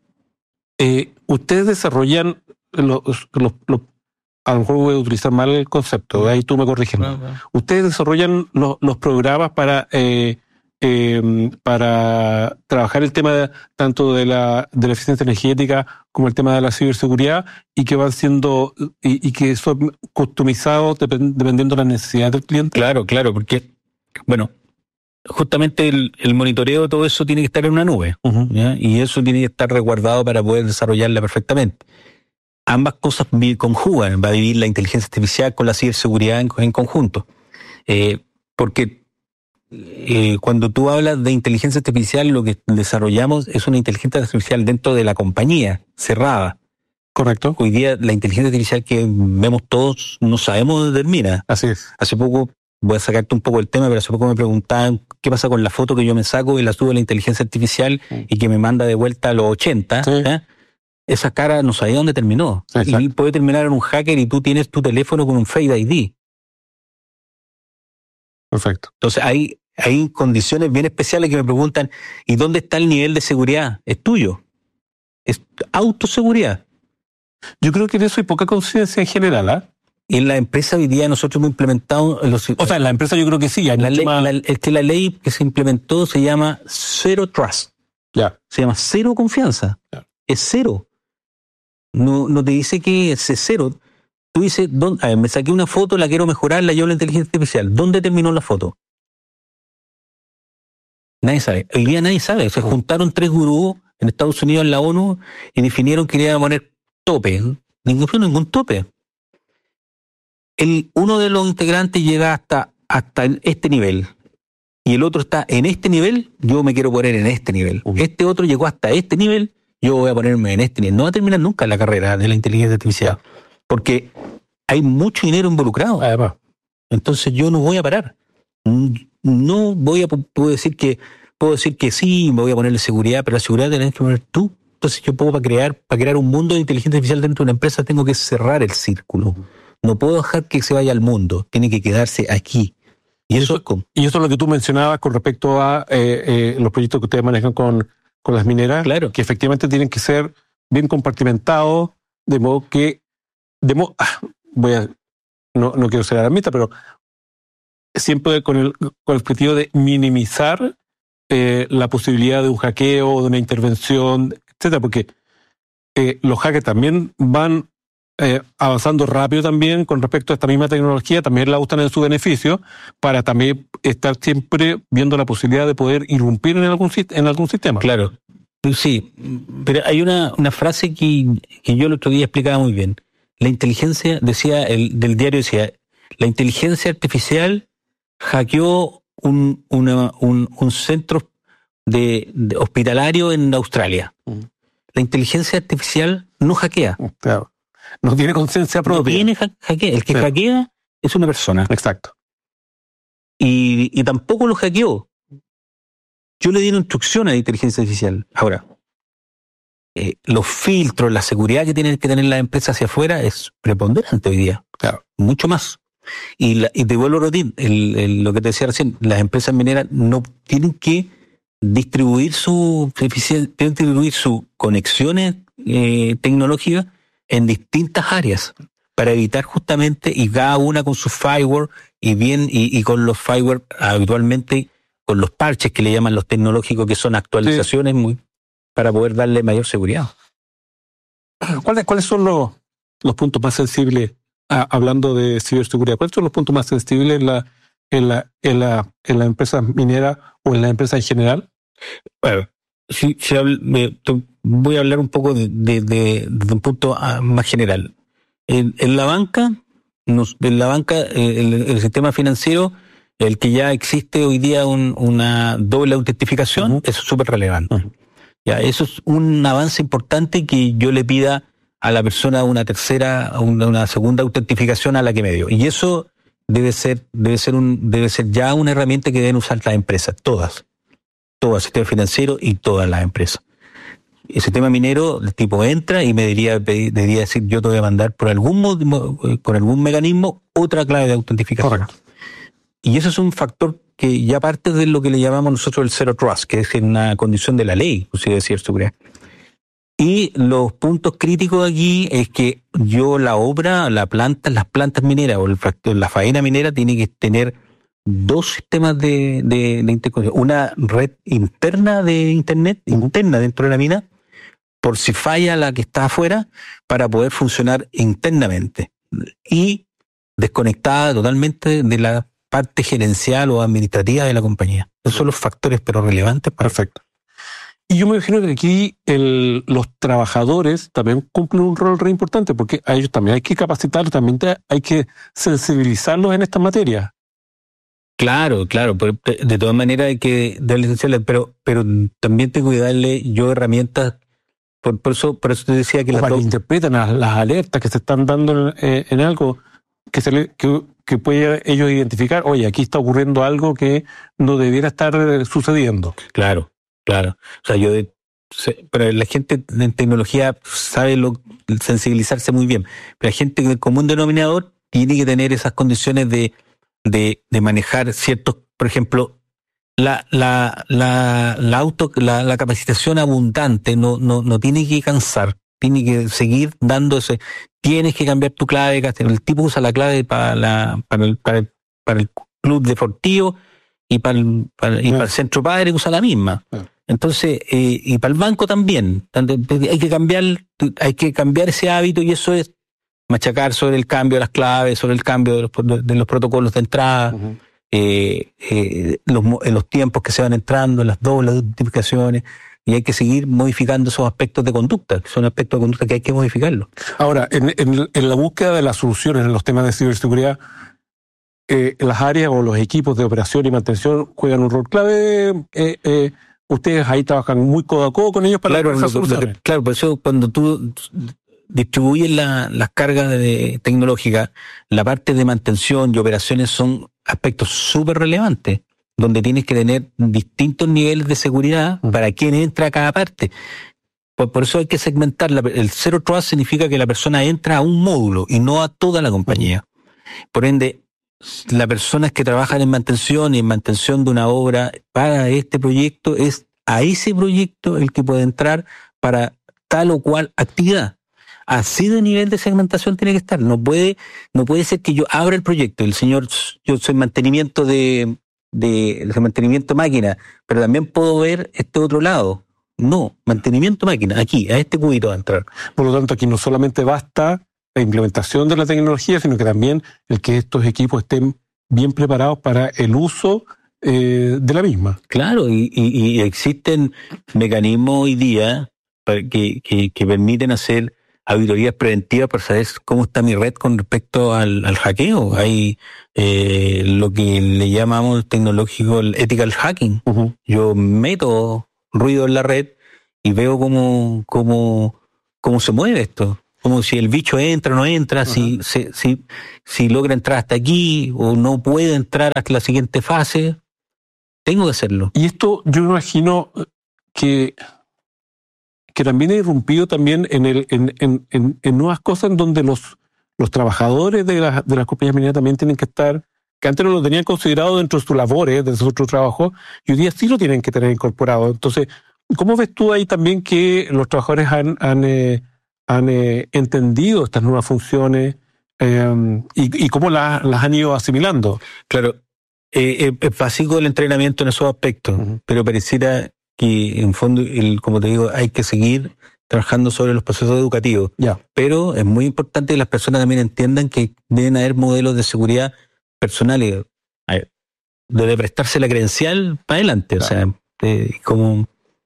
eh, ustedes desarrollan Los, los, los, a lo mejor voy a utilizar mal el concepto, ahí tú me corriges. No, no. Ustedes desarrollan los, los programas para eh, eh, para trabajar el tema de, tanto de la de la eficiencia energética como el tema de la ciberseguridad, y que van siendo y, y que son customizados depend, dependiendo de las necesidades del cliente. Claro, claro, porque bueno, justamente el, el monitoreo de todo eso tiene que estar en una nube, uh-huh. ¿Ya? Y eso tiene que estar resguardado para poder desarrollarla perfectamente. Ambas cosas conjugan, va a vivir la inteligencia artificial con la ciberseguridad en, en conjunto. Eh, porque eh, cuando tú hablas de inteligencia artificial, lo que desarrollamos es una inteligencia artificial dentro de la compañía, cerrada. Correcto. Hoy día la inteligencia artificial que vemos todos no sabemos dónde termina. Así es. Hace poco, voy a sacarte un poco el tema, pero hace poco me preguntaban qué pasa con la foto que yo me saco y la subo a la inteligencia artificial sí. Y que me manda de vuelta a los ochenta. Sí. ¿Eh? Esa cara no sabía dónde terminó. Exacto. Y puede terminar en un hacker y tú tienes tu teléfono con un Face I D. Perfecto. Entonces hay, hay condiciones bien especiales que me preguntan, ¿y dónde está el nivel de seguridad? Es tuyo. Es autoseguridad. Yo creo que de eso hay poca conciencia en general, ¿ah? ¿eh? Y en la empresa hoy día nosotros hemos implementado... Los, o sea, en la empresa yo creo que sí. Hay la, ley, más... la, es que la ley que se implementó se llama Zero Trust. Ya. Se llama cero confianza. Ya. Es cero. No, no te dice que es cero. Tú dices, ¿dónde? A ver, me saqué una foto, la quiero mejorar, la llevo a la inteligencia artificial. ¿Dónde terminó la foto? Nadie sabe. Hoy día nadie sabe. Se juntaron tres gurús en Estados Unidos, en la ONU, y definieron que iban a poner tope. Ningún, ningún tope. El, uno de los integrantes llega hasta, hasta este nivel. Y el otro está en este nivel, yo me quiero poner en este nivel. Uh-huh. Este otro llegó hasta este nivel, yo voy a ponerme en este nivel. No va a terminar nunca la carrera de la inteligencia artificial, porque hay mucho dinero involucrado. Además. Entonces yo no voy a parar. No voy a puedo decir que puedo decir que sí, me voy a ponerle seguridad, pero la seguridad la tienes que poner tú. Entonces yo puedo para crear para crear un mundo de inteligencia artificial dentro de una empresa tengo que cerrar el círculo. No puedo dejar que se vaya al mundo. Tiene que quedarse aquí. Y eso, eso, y eso es lo que tú mencionabas con respecto a eh, eh, los proyectos que ustedes manejan con, con las mineras, claro, que efectivamente tienen que ser bien compartimentados, de modo que, de modo, ah, voy a, no, no quiero ser alarmista, pero siempre con el, con el objetivo de minimizar eh, la posibilidad de un hackeo, de una intervención, etcétera, porque eh, los hackers también van Eh, avanzando rápido también con respecto a esta misma tecnología, también la usan en su beneficio para también estar siempre viendo la posibilidad de poder irrumpir en algún, en algún sistema. Claro, sí, pero hay una, una frase que, que yo el otro día explicaba muy bien. La inteligencia, decía, el del diario decía, la inteligencia artificial hackeó un, una, un, un centro de, de hospitalario en Australia. Mm. La inteligencia artificial no hackea. Claro. No tiene conciencia propia. No tiene ha- hackea. El que sí. hackea es una persona. Exacto. Y, y tampoco lo hackeó. Yo le di una instrucción a la inteligencia artificial. Ahora, eh, los filtros, la seguridad que tienen que tener las empresas hacia afuera es preponderante hoy día. Claro. Mucho más. Y, la, y te vuelvo a repetir, el, el, lo que te decía recién, las empresas mineras no tienen que distribuir su tienen que distribuir sus conexiones eh, tecnológicas en distintas áreas para evitar justamente, y cada una con su firewall y bien y, y con los firewall habitualmente con los parches que le llaman los tecnológicos, que son actualizaciones, sí, muy para poder darle mayor seguridad. ¿Cuáles, cuáles son los, los puntos más sensibles, ah, hablando de ciberseguridad, cuáles son los puntos más sensibles en la en la en la en la empresa minera o en la empresa en general? Bueno, si, si hablo, me, voy a hablar un poco de, de, de, de un punto más general. En, en la banca, nos, en la banca, el, el sistema financiero, el que ya existe hoy día un, una doble autentificación, uh-huh. eso es súper relevante. Uh-huh. Ya, eso es un avance importante que yo le pida a la persona una tercera, una, una segunda autentificación a la que me dio. Y eso debe ser, debe ser un, debe ser ya una herramienta que deben usar las empresas, todas. Todo el sistema financiero y todas las empresas. El sistema minero, el tipo entra y me diría, debería decir, yo te voy a mandar por algún modo, con algún mecanismo otra clave de autentificación. Correcto. Y eso es un factor que ya parte de lo que le llamamos nosotros el Zero Trust, que es una condición de la ley, inclusive de ciberseguridad. Y los puntos críticos aquí es que yo la obra, la planta, las plantas mineras o el, la faena minera tiene que tener dos sistemas de, de, de interconexión. Una red interna de internet, interna dentro de la mina, por si falla la que está afuera, para poder funcionar internamente. Y desconectada totalmente de la parte gerencial o administrativa de la compañía. Esos son los factores, pero relevantes. Para Perfecto. Y yo me imagino que aquí el, los trabajadores también cumplen un rol re importante, porque a ellos también hay que capacitar, también te, hay que sensibilizarlos en estas materias. Claro, claro, pero de todas maneras hay que darle esenciales, pero, pero también tengo que darle yo herramientas, por, por eso, por eso te decía que o las para dos... que interpreten las, las alertas que se están dando en, eh, en algo que se le, que, que puede ellos identificar, oye, aquí está ocurriendo algo que no debiera estar sucediendo. Claro, claro. O sea, yo de, pero la gente en tecnología sabe lo, sensibilizarse muy bien, pero la gente del común denominador tiene que tener esas condiciones de De, de manejar ciertos, por ejemplo, la la la la auto la, la capacitación abundante no no no tiene que cansar, tiene que seguir dándose. Tienes que cambiar tu clave, el tipo usa la clave para la para el para el, para el club deportivo y para el, para, y yeah. para el centro padre usa la misma. Yeah. Entonces eh, y para el banco también hay que cambiar hay que cambiar ese hábito, y eso es machacar sobre el cambio de las claves, sobre el cambio de los, de los protocolos de entrada, uh-huh. eh, eh, los, en los tiempos que se van entrando, las dobles notificaciones, y hay que seguir modificando esos aspectos de conducta, que son aspectos de conducta que hay que modificarlos. Ahora, en, en, en la búsqueda de las soluciones en los temas de ciberseguridad, eh, las áreas o los equipos de operación y mantención juegan un rol clave. Eh, eh, ustedes ahí trabajan muy codo a codo con ellos para claro, esas soluciones. Claro, por eso cuando tú distribuyen la, las cargas de, tecnológicas, la parte de mantención y operaciones son aspectos súper relevantes, donde tienes que tener distintos niveles de seguridad para quien entra a cada parte. Por, por eso hay que segmentar. La, el Zero Trust significa que la persona entra a un módulo y no a toda la compañía. Por ende, las personas que trabajan en mantención y en mantención de una obra para este proyecto, es a ese proyecto el que puede entrar para tal o cual actividad. Así de nivel de segmentación tiene que estar. No puede, no puede ser que yo abra el proyecto, el señor, yo soy mantenimiento de, de, de mantenimiento máquina, pero también puedo ver este otro lado. No, mantenimiento máquina, aquí, a este cubito va a entrar. Por lo tanto, aquí no solamente basta la implementación de la tecnología, sino que también el que estos equipos estén bien preparados para el uso eh, de la misma. Claro, y, y, y existen mecanismos hoy día que, que, que permiten hacer auditorías preventivas para saber cómo está mi red con respecto al, al hackeo. Hay eh, lo que le llamamos tecnológico el ethical hacking. Uh-huh. Yo meto ruido en la red y veo cómo, cómo, cómo se mueve esto. Como si el bicho entra o no entra, uh-huh. si, si, si, si logra entrar hasta aquí o no puede entrar hasta la siguiente fase. Tengo que hacerlo. Y esto yo me imagino que, que también ha irrumpido también en, el, en, en, en, en nuevas cosas en donde los, los trabajadores de, la, de las compañías mineras también tienen que estar, que antes no lo tenían considerado dentro de sus labores, de su trabajo, y hoy día sí lo tienen que tener incorporado. Entonces, ¿cómo ves tú ahí también que los trabajadores han, han, eh, han eh, entendido estas nuevas funciones eh, y, y cómo la, las han ido asimilando? Claro. Eh, es básico el entrenamiento en esos aspectos, uh-huh. pero pareciera que en fondo, el, como te digo, hay que seguir trabajando sobre los procesos educativos. Yeah. Pero es muy importante que las personas también entiendan que deben haber modelos de seguridad personales, debe prestarse la credencial para adelante, claro. O sea, eh, como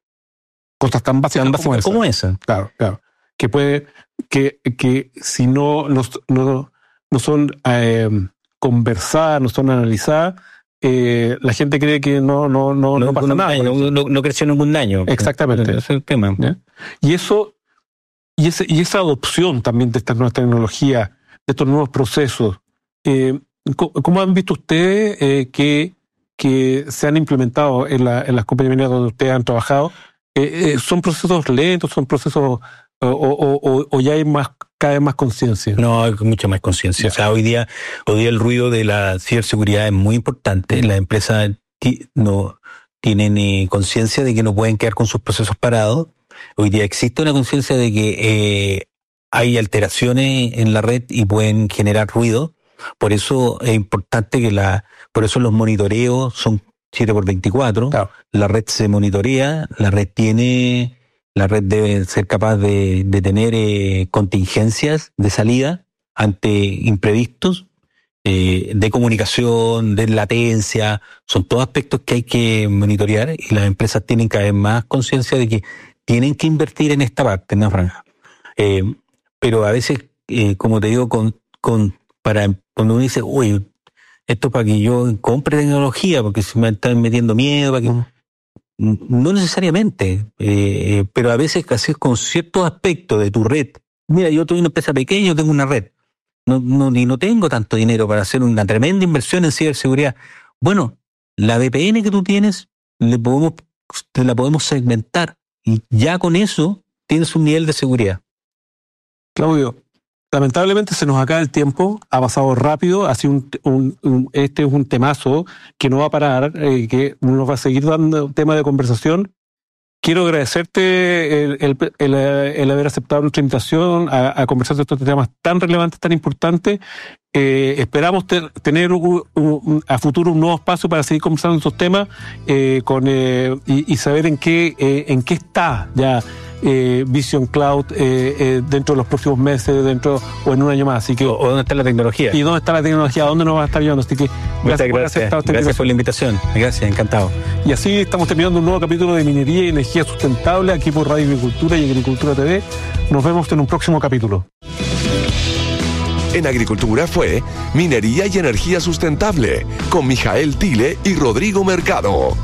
cosas tan básicas, tan básicas como, esa. como esa. Claro, claro. Que puede, que, que si no, no, no, no son eh, conversadas, no son analizadas, Eh, la gente cree que no, no, no, no, no pasa nada. Daño, no, no, no creció ningún daño. Exactamente. Ese es el tema. ¿Ya? Y eso, y, ese, y esa adopción también de estas nuevas tecnologías, de estos nuevos procesos, eh, ¿cómo han visto ustedes eh, que, que se han implementado en, la, en las compañías donde ustedes han trabajado? Eh, eh, ¿Son procesos lentos? ¿Son procesos o, o, o, o ya hay más cada vez más conciencia? No, hay mucha más conciencia. O sea, hoy día, hoy día el ruido de la ciberseguridad es muy importante. Las empresas t- no tienen eh, conciencia de que no pueden quedar con sus procesos parados. Hoy día existe una conciencia de que eh, hay alteraciones en la red y pueden generar ruido. Por eso es importante que la, por eso los monitoreos son siete por veinticuatro. Claro. La red se monitorea, la red tiene... La red debe ser capaz de, de tener eh, contingencias de salida ante imprevistos, eh, de comunicación, de latencia. Son todos aspectos que hay que monitorear y las empresas tienen cada vez más conciencia de que tienen que invertir en esta parte, en la franja. Eh, pero a veces, eh, como te digo, con, con para cuando uno dice, uy, esto para que yo compre tecnología, porque se me están metiendo miedo, para que... Uh-huh. No necesariamente, eh, pero a veces haces con ciertos aspectos de tu red. Mira, yo tuve una empresa pequeña, yo tengo una red. No, no, ni no tengo tanto dinero para hacer una tremenda inversión en ciberseguridad. Bueno, la V P N que tú tienes, le podemos, te la podemos segmentar y ya con eso tienes un nivel de seguridad. Claudio, lamentablemente se nos acaba el tiempo, ha pasado rápido, ha sido un, un, un, este es un temazo que no va a parar, eh, que nos va a seguir dando tema de conversación. Quiero agradecerte el, el, el, el haber aceptado nuestra invitación a, a conversar de estos temas tan relevantes, tan importantes. Eh, esperamos ter, tener un, un, a futuro un nuevo espacio para seguir conversando estos temas eh, con, eh, y, y saber en qué, eh, en qué está ya eh, Vision Cloud eh, eh, dentro de los próximos meses, dentro o en un año más. Así que, o, o dónde está la tecnología. Y dónde está la tecnología, dónde nos va a estar llevando. Así que gracias, por gracias, aceptar esta gracias por la invitación. Gracias, encantado. Y así estamos terminando un nuevo capítulo de Minería y Energía Sustentable aquí por Radio Agricultura y Agricultura T V. Nos vemos en un próximo capítulo. En Agricultura fue Minería y Energía Sustentable con Mijael Tile y Rodrigo Mercado.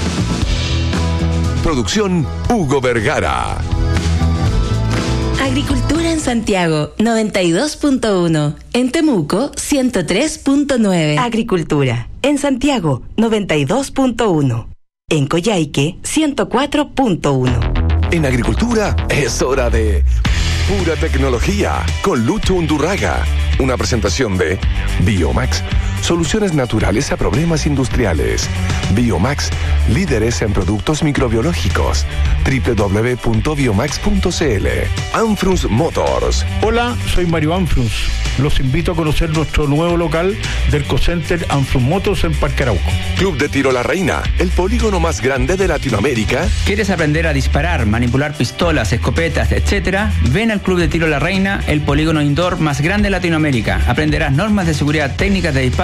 Producción Hugo Vergara. Agricultura en Santiago noventa y dos punto uno, en Temuco ciento tres punto nueve. Agricultura en Santiago noventa y dos punto uno, en Coyhaique ciento cuatro punto uno. En Agricultura es hora de Pura Tecnología con Lucho Undurraga. Una presentación de Biomax, soluciones naturales a problemas industriales. Biomax, líderes en productos microbiológicos. doble u doble u doble u punto biomax punto c l. Anfrus Motors. Hola, soy Mario Anfrus. Los invito a conocer nuestro nuevo local del Ecocenter Anfrus Motors en Parque Arauco. Club de Tiro La Reina, el polígono más grande de Latinoamérica. ¿Quieres aprender a disparar, manipular pistolas, escopetas, etcétera? Ven al Club de Tiro La Reina, el polígono indoor más grande de Latinoamérica. Aprenderás normas de seguridad técnicas de disparo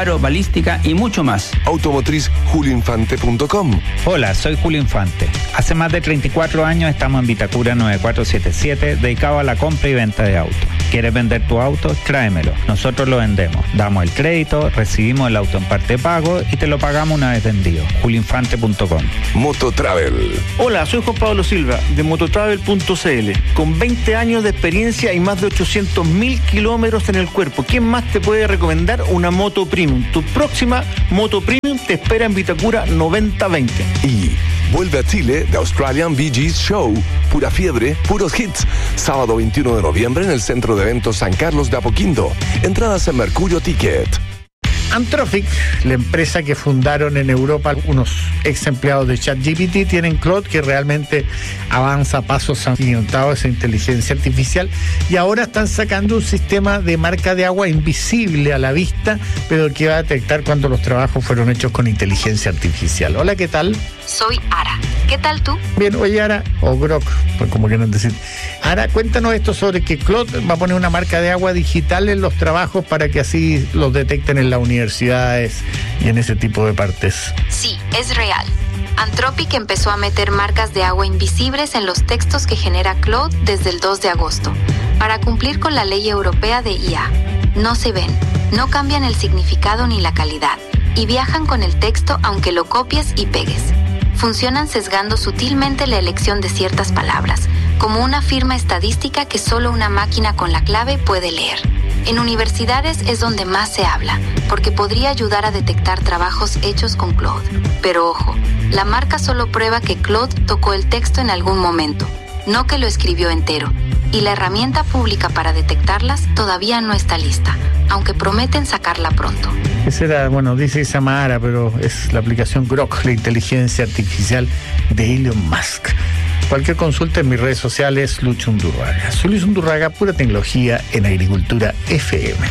disparo, balística y mucho más. Automotriz julio infante punto com. Hola, soy Julio Infante. Hace más de treinta y cuatro años estamos en Vitacura nueve cuatro siete siete, dedicado a la compra y venta de autos. ¿Quieres vender tu auto? Tráemelo. Nosotros lo vendemos. Damos el crédito, recibimos el auto en parte pago y te lo pagamos una vez vendido. julio infante punto com. Mototravel. Hola, soy Juan Pablo Silva de mototravel punto c l. Con veinte años de experiencia y más de ochocientos mil kilómetros en el cuerpo. ¿Quién más te puede recomendar una moto premium? Tu próxima moto premium te espera en Vitacura noventa veinte. Y vuelve a Chile The Australian Bee Gees Show. Pura fiebre, puros hits. Sábado veintiuno de noviembre en el Centro de Eventos San Carlos de Apoquindo. Entradas en Mercurio Ticket. Anthropic, la empresa que fundaron en Europa unos ex empleados de ChatGPT, tienen Claude, que realmente avanza a pasos agigantados esa inteligencia artificial, y ahora están sacando un sistema de marca de agua invisible a la vista, pero que va a detectar cuando los trabajos fueron hechos con inteligencia artificial. Hola, ¿qué tal? Soy Ara. ¿Qué tal tú? Bien, oye, Ara, o Grok, pues como quieran decir. Ara, cuéntanos esto sobre que Claude va a poner una marca de agua digital en los trabajos para que así los detecten en las universidades y en ese tipo de partes. Sí, es real. Anthropic empezó a meter marcas de agua invisibles en los textos que genera Claude desde el dos de agosto, para cumplir con la ley europea de I A. No se ven, no cambian el significado ni la calidad, y viajan con el texto aunque lo copies y pegues. Funcionan sesgando sutilmente la elección de ciertas palabras, como una firma estadística que solo una máquina con la clave puede leer. En universidades es donde más se habla, porque podría ayudar a detectar trabajos hechos con Claude. Pero ojo, la marca solo prueba que Claude tocó el texto en algún momento, no que lo escribió entero. Y la herramienta pública para detectarlas todavía no está lista, aunque prometen sacarla pronto. Esa era, bueno, dice que se llama Ara, pero es la aplicación Grok, la inteligencia artificial de Elon Musk. Cualquier consulta en mis redes sociales, Lucho Undurraga. Soy Luis Undurraga, pura tecnología en Agricultura F M.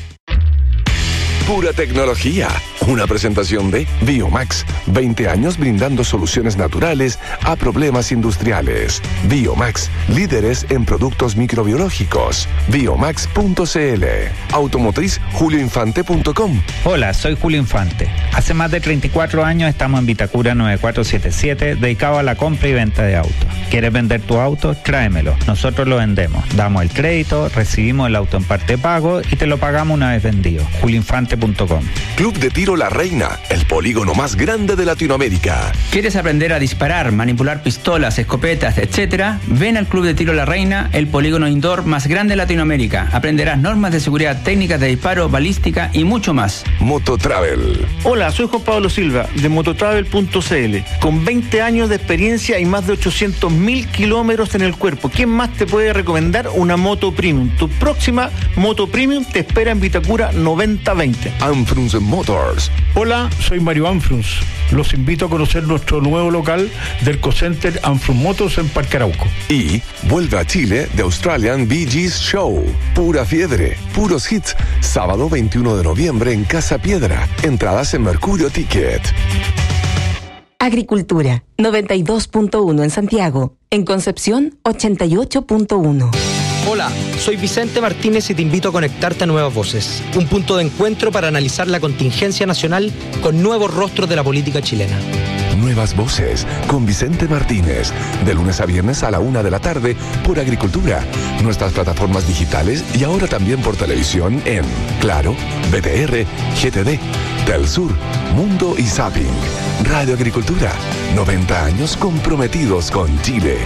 Pura tecnología. Una presentación de Biomax. veinte años brindando soluciones naturales a problemas industriales. Biomax, líderes en productos microbiológicos. biomax punto c l. Automotriz julio infante punto com. Hola, soy Julio Infante. Hace más de treinta y cuatro años estamos en Vitacura nueve cuatro siete siete, dedicado a la compra y venta de autos. ¿Quieres vender tu auto? Tráemelo. Nosotros lo vendemos. Damos el crédito, recibimos el auto en parte pago y te lo pagamos una vez vendido. julio infante punto com. Club de Tiro La Reina, el polígono más grande de Latinoamérica. ¿Quieres aprender a disparar, manipular pistolas, escopetas, etcétera? Ven al Club de Tiro La Reina, el polígono indoor más grande de Latinoamérica. Aprenderás normas de seguridad, técnicas de disparo, balística y mucho más. Mototravel. Hola, soy Juan Pablo Silva de mototravel punto c l. Con veinte años de experiencia y más de ochocientos mil kilómetros en el cuerpo. ¿Quién más te puede recomendar una moto premium? Tu próxima moto premium te espera en Vitacura noventa veinte. Anfrunz Motors. Hola, soy Mario Anfrunz. Los invito a conocer nuestro nuevo local del Cocenter Anfrunz Motors en Parque Arauco. Y vuelve a Chile The Australian Bee Gees Show. Pura fiebre, puros hits. Sábado veintiuno de noviembre en Casa Piedra. Entradas en Mercurio Ticket. Agricultura, noventa y dos punto uno en Santiago. En Concepción, ochenta y ocho punto uno. Hola, soy Vicente Martínez y te invito a conectarte a Nuevas Voces, un punto de encuentro para analizar la contingencia nacional con nuevos rostros de la política chilena. Nuevas Voces con Vicente Martínez, de lunes a viernes a la una de la tarde por Agricultura, nuestras plataformas digitales y ahora también por televisión en Claro, B T R, G T D, Telsur, Mundo y Zapping. Radio Agricultura, noventa años comprometidos con Chile.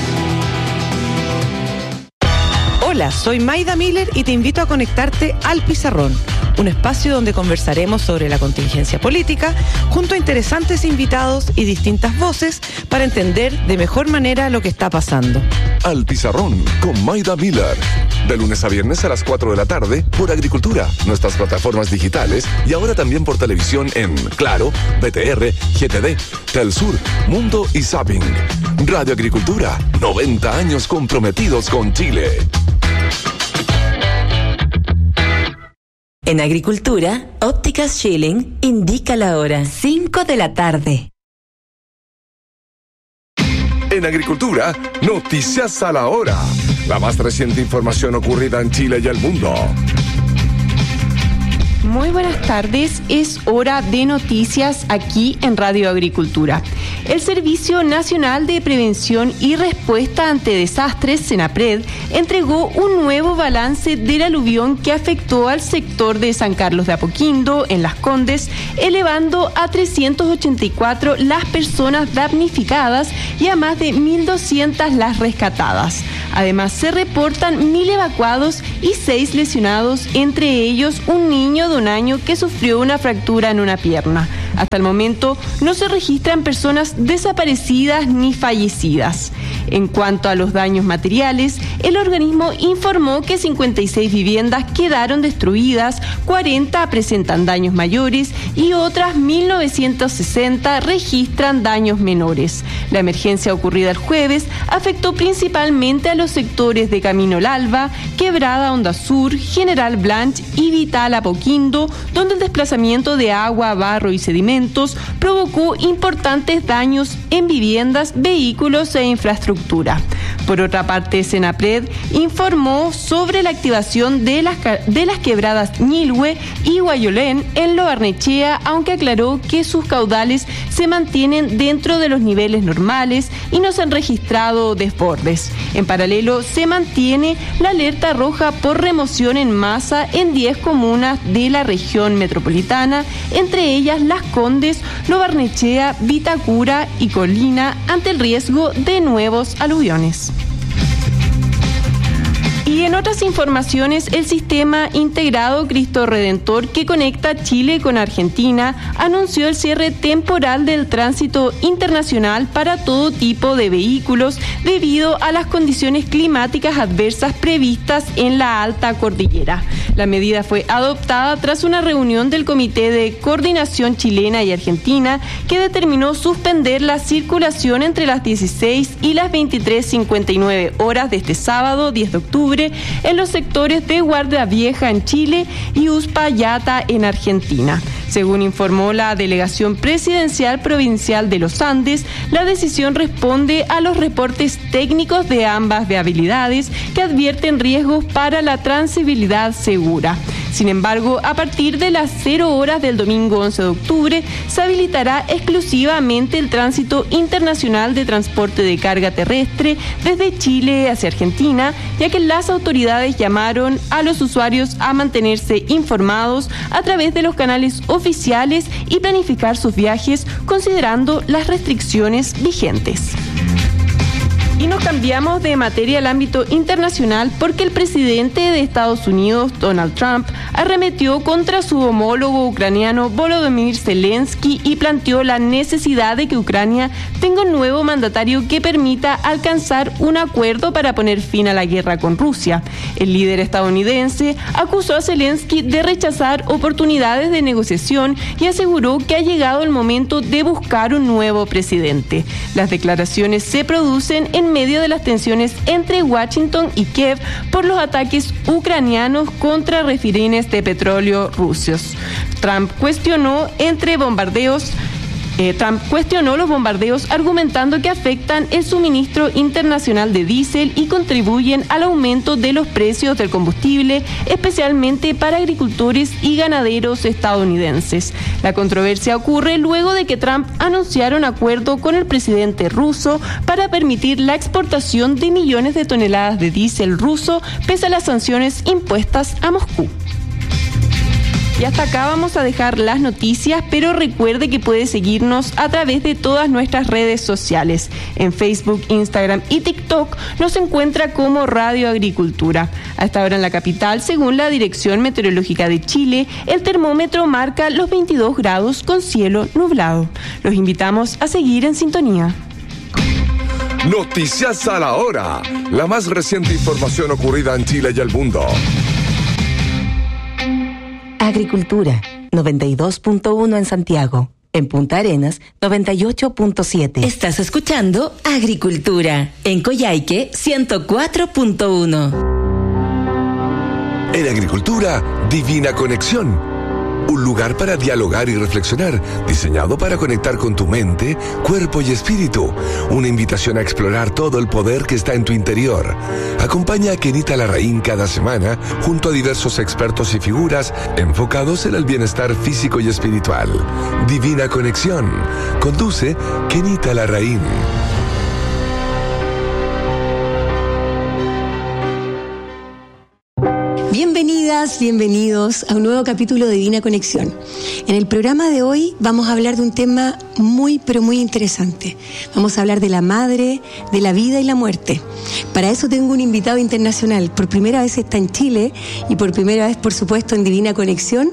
Hola, soy Maida Miller y te invito a conectarte al Pizarrón, un espacio donde conversaremos sobre la contingencia política junto a interesantes invitados y distintas voces para entender de mejor manera lo que está pasando. Al Pizarrón con Maida Miller, de lunes a viernes a las cuatro de la tarde por Agricultura, nuestras plataformas digitales y ahora también por televisión en Claro, B T R, G T D, Telsur, Mundo y Zapping. Radio Agricultura, noventa años comprometidos con Chile. En Agricultura, Ópticas Schilling indica la hora, cinco de la tarde. En Agricultura, noticias a la hora. La más reciente información ocurrida en Chile y el mundo. Muy buenas tardes, es hora de noticias aquí en Radio Agricultura. El Servicio Nacional de Prevención y Respuesta ante Desastres, SENAPRED, entregó un nuevo balance del aluvión que afectó al sector de San Carlos de Apoquindo, en Las Condes, elevando a trescientas ochenta y cuatro las personas damnificadas y a más de mil doscientas las rescatadas. Además, se reportan mil evacuados y seis lesionados, entre ellos un niño de un año que sufrió una fractura en una pierna. Hasta el momento no se registran personas desaparecidas ni fallecidas. En cuanto a los daños materiales, el organismo informó que cincuenta y seis viviendas quedaron destruidas, cuarenta presentan daños mayores y otras mil novecientos sesenta registran daños menores. La emergencia ocurrida el jueves afectó principalmente a los sectores de Camino Lalva, Quebrada Onda Sur, General Blanch y Vital Apoquindo, donde el desplazamiento de agua, barro y sedimentos provocó importantes daños en viviendas, vehículos e infraestructura. Por otra parte, SENAPRED informó sobre la activación de las, de las quebradas Ñilhue y Guayolén en Lo Barnechea, aunque aclaró que sus caudales se mantienen dentro de los niveles normales y no se han registrado desbordes. En paralelo, se mantiene la alerta roja por remoción en masa en diez comunas de la región metropolitana, entre ellas Las Condes, Lo Barnechea, Vitacura y Colina, ante el riesgo de nuevos aluviones. Y en otras informaciones, el Sistema Integrado Cristo Redentor, que conecta Chile con Argentina, anunció el cierre temporal del tránsito internacional para todo tipo de vehículos debido a las condiciones climáticas adversas previstas en la alta cordillera. La medida fue adoptada tras una reunión del Comité de Coordinación Chilena y Argentina, que determinó suspender la circulación entre las dieciséis y las veintitrés cincuenta y nueve horas de este sábado, diez de octubre, en los sectores de Guardia Vieja en Chile y Uspallata en Argentina. Según informó la Delegación Presidencial Provincial de los Andes, la decisión responde a los reportes técnicos de ambas viabilidades que advierten riesgos para la transitabilidad segura. Sin embargo, a partir de las cero horas del domingo once de octubre, se habilitará exclusivamente el tránsito internacional de transporte de carga terrestre desde Chile hacia Argentina, ya que las autoridades llamaron a los usuarios a mantenerse informados a través de los canales oficiales y planificar sus viajes considerando las restricciones vigentes. Y nos cambiamos de materia al ámbito internacional porque el presidente de Estados Unidos, Donald Trump, arremetió contra su homólogo ucraniano Volodymyr Zelensky y planteó la necesidad de que Ucrania tenga un nuevo mandatario que permita alcanzar un acuerdo para poner fin a la guerra con Rusia. El líder estadounidense acusó a Zelensky de rechazar oportunidades de negociación y aseguró que ha llegado el momento de buscar un nuevo presidente. Las declaraciones se producen en medio de las tensiones entre Washington y Kiev por los ataques ucranianos contra refinerías de petróleo rusos. Trump cuestionó entre bombardeos Eh, Trump cuestionó los bombardeos argumentando que afectan el suministro internacional de diésel y contribuyen al aumento de los precios del combustible, especialmente para agricultores y ganaderos estadounidenses. La controversia ocurre luego de que Trump anunciara un acuerdo con el presidente ruso para permitir la exportación de millones de toneladas de diésel ruso pese a las sanciones impuestas a Moscú. Y hasta acá vamos a dejar las noticias, pero recuerde que puede seguirnos a través de todas nuestras redes sociales. En Facebook, Instagram y TikTok nos encuentra como Radio Agricultura. A esta hora en la capital, según la Dirección Meteorológica de Chile, el termómetro marca los veintidós grados con cielo nublado. Los invitamos a seguir en sintonía. Noticias a la hora. La más reciente información ocurrida en Chile y el mundo. Agricultura, noventa y dos punto uno en Santiago. En Punta Arenas, noventa y ocho punto siete. Estás escuchando Agricultura. En Coyhaique, ciento cuatro punto uno. En Agricultura, Divina Conexión. Un lugar para dialogar y reflexionar, diseñado para conectar con tu mente, cuerpo y espíritu. Una invitación a explorar todo el poder que está en tu interior. Acompaña a Kenita Larraín cada semana junto a diversos expertos y figuras enfocados en el bienestar físico y espiritual. Divina Conexión. Conduce Kenita Larraín. Bienvenidas, bienvenidos a un nuevo capítulo de Divina Conexión. En el programa de hoy vamos a hablar de un tema muy, pero muy interesante. Vamos a hablar de la madre, de la vida y la muerte. Para eso tengo un invitado internacional. Por primera vez está en Chile y por primera vez, por supuesto, en Divina Conexión.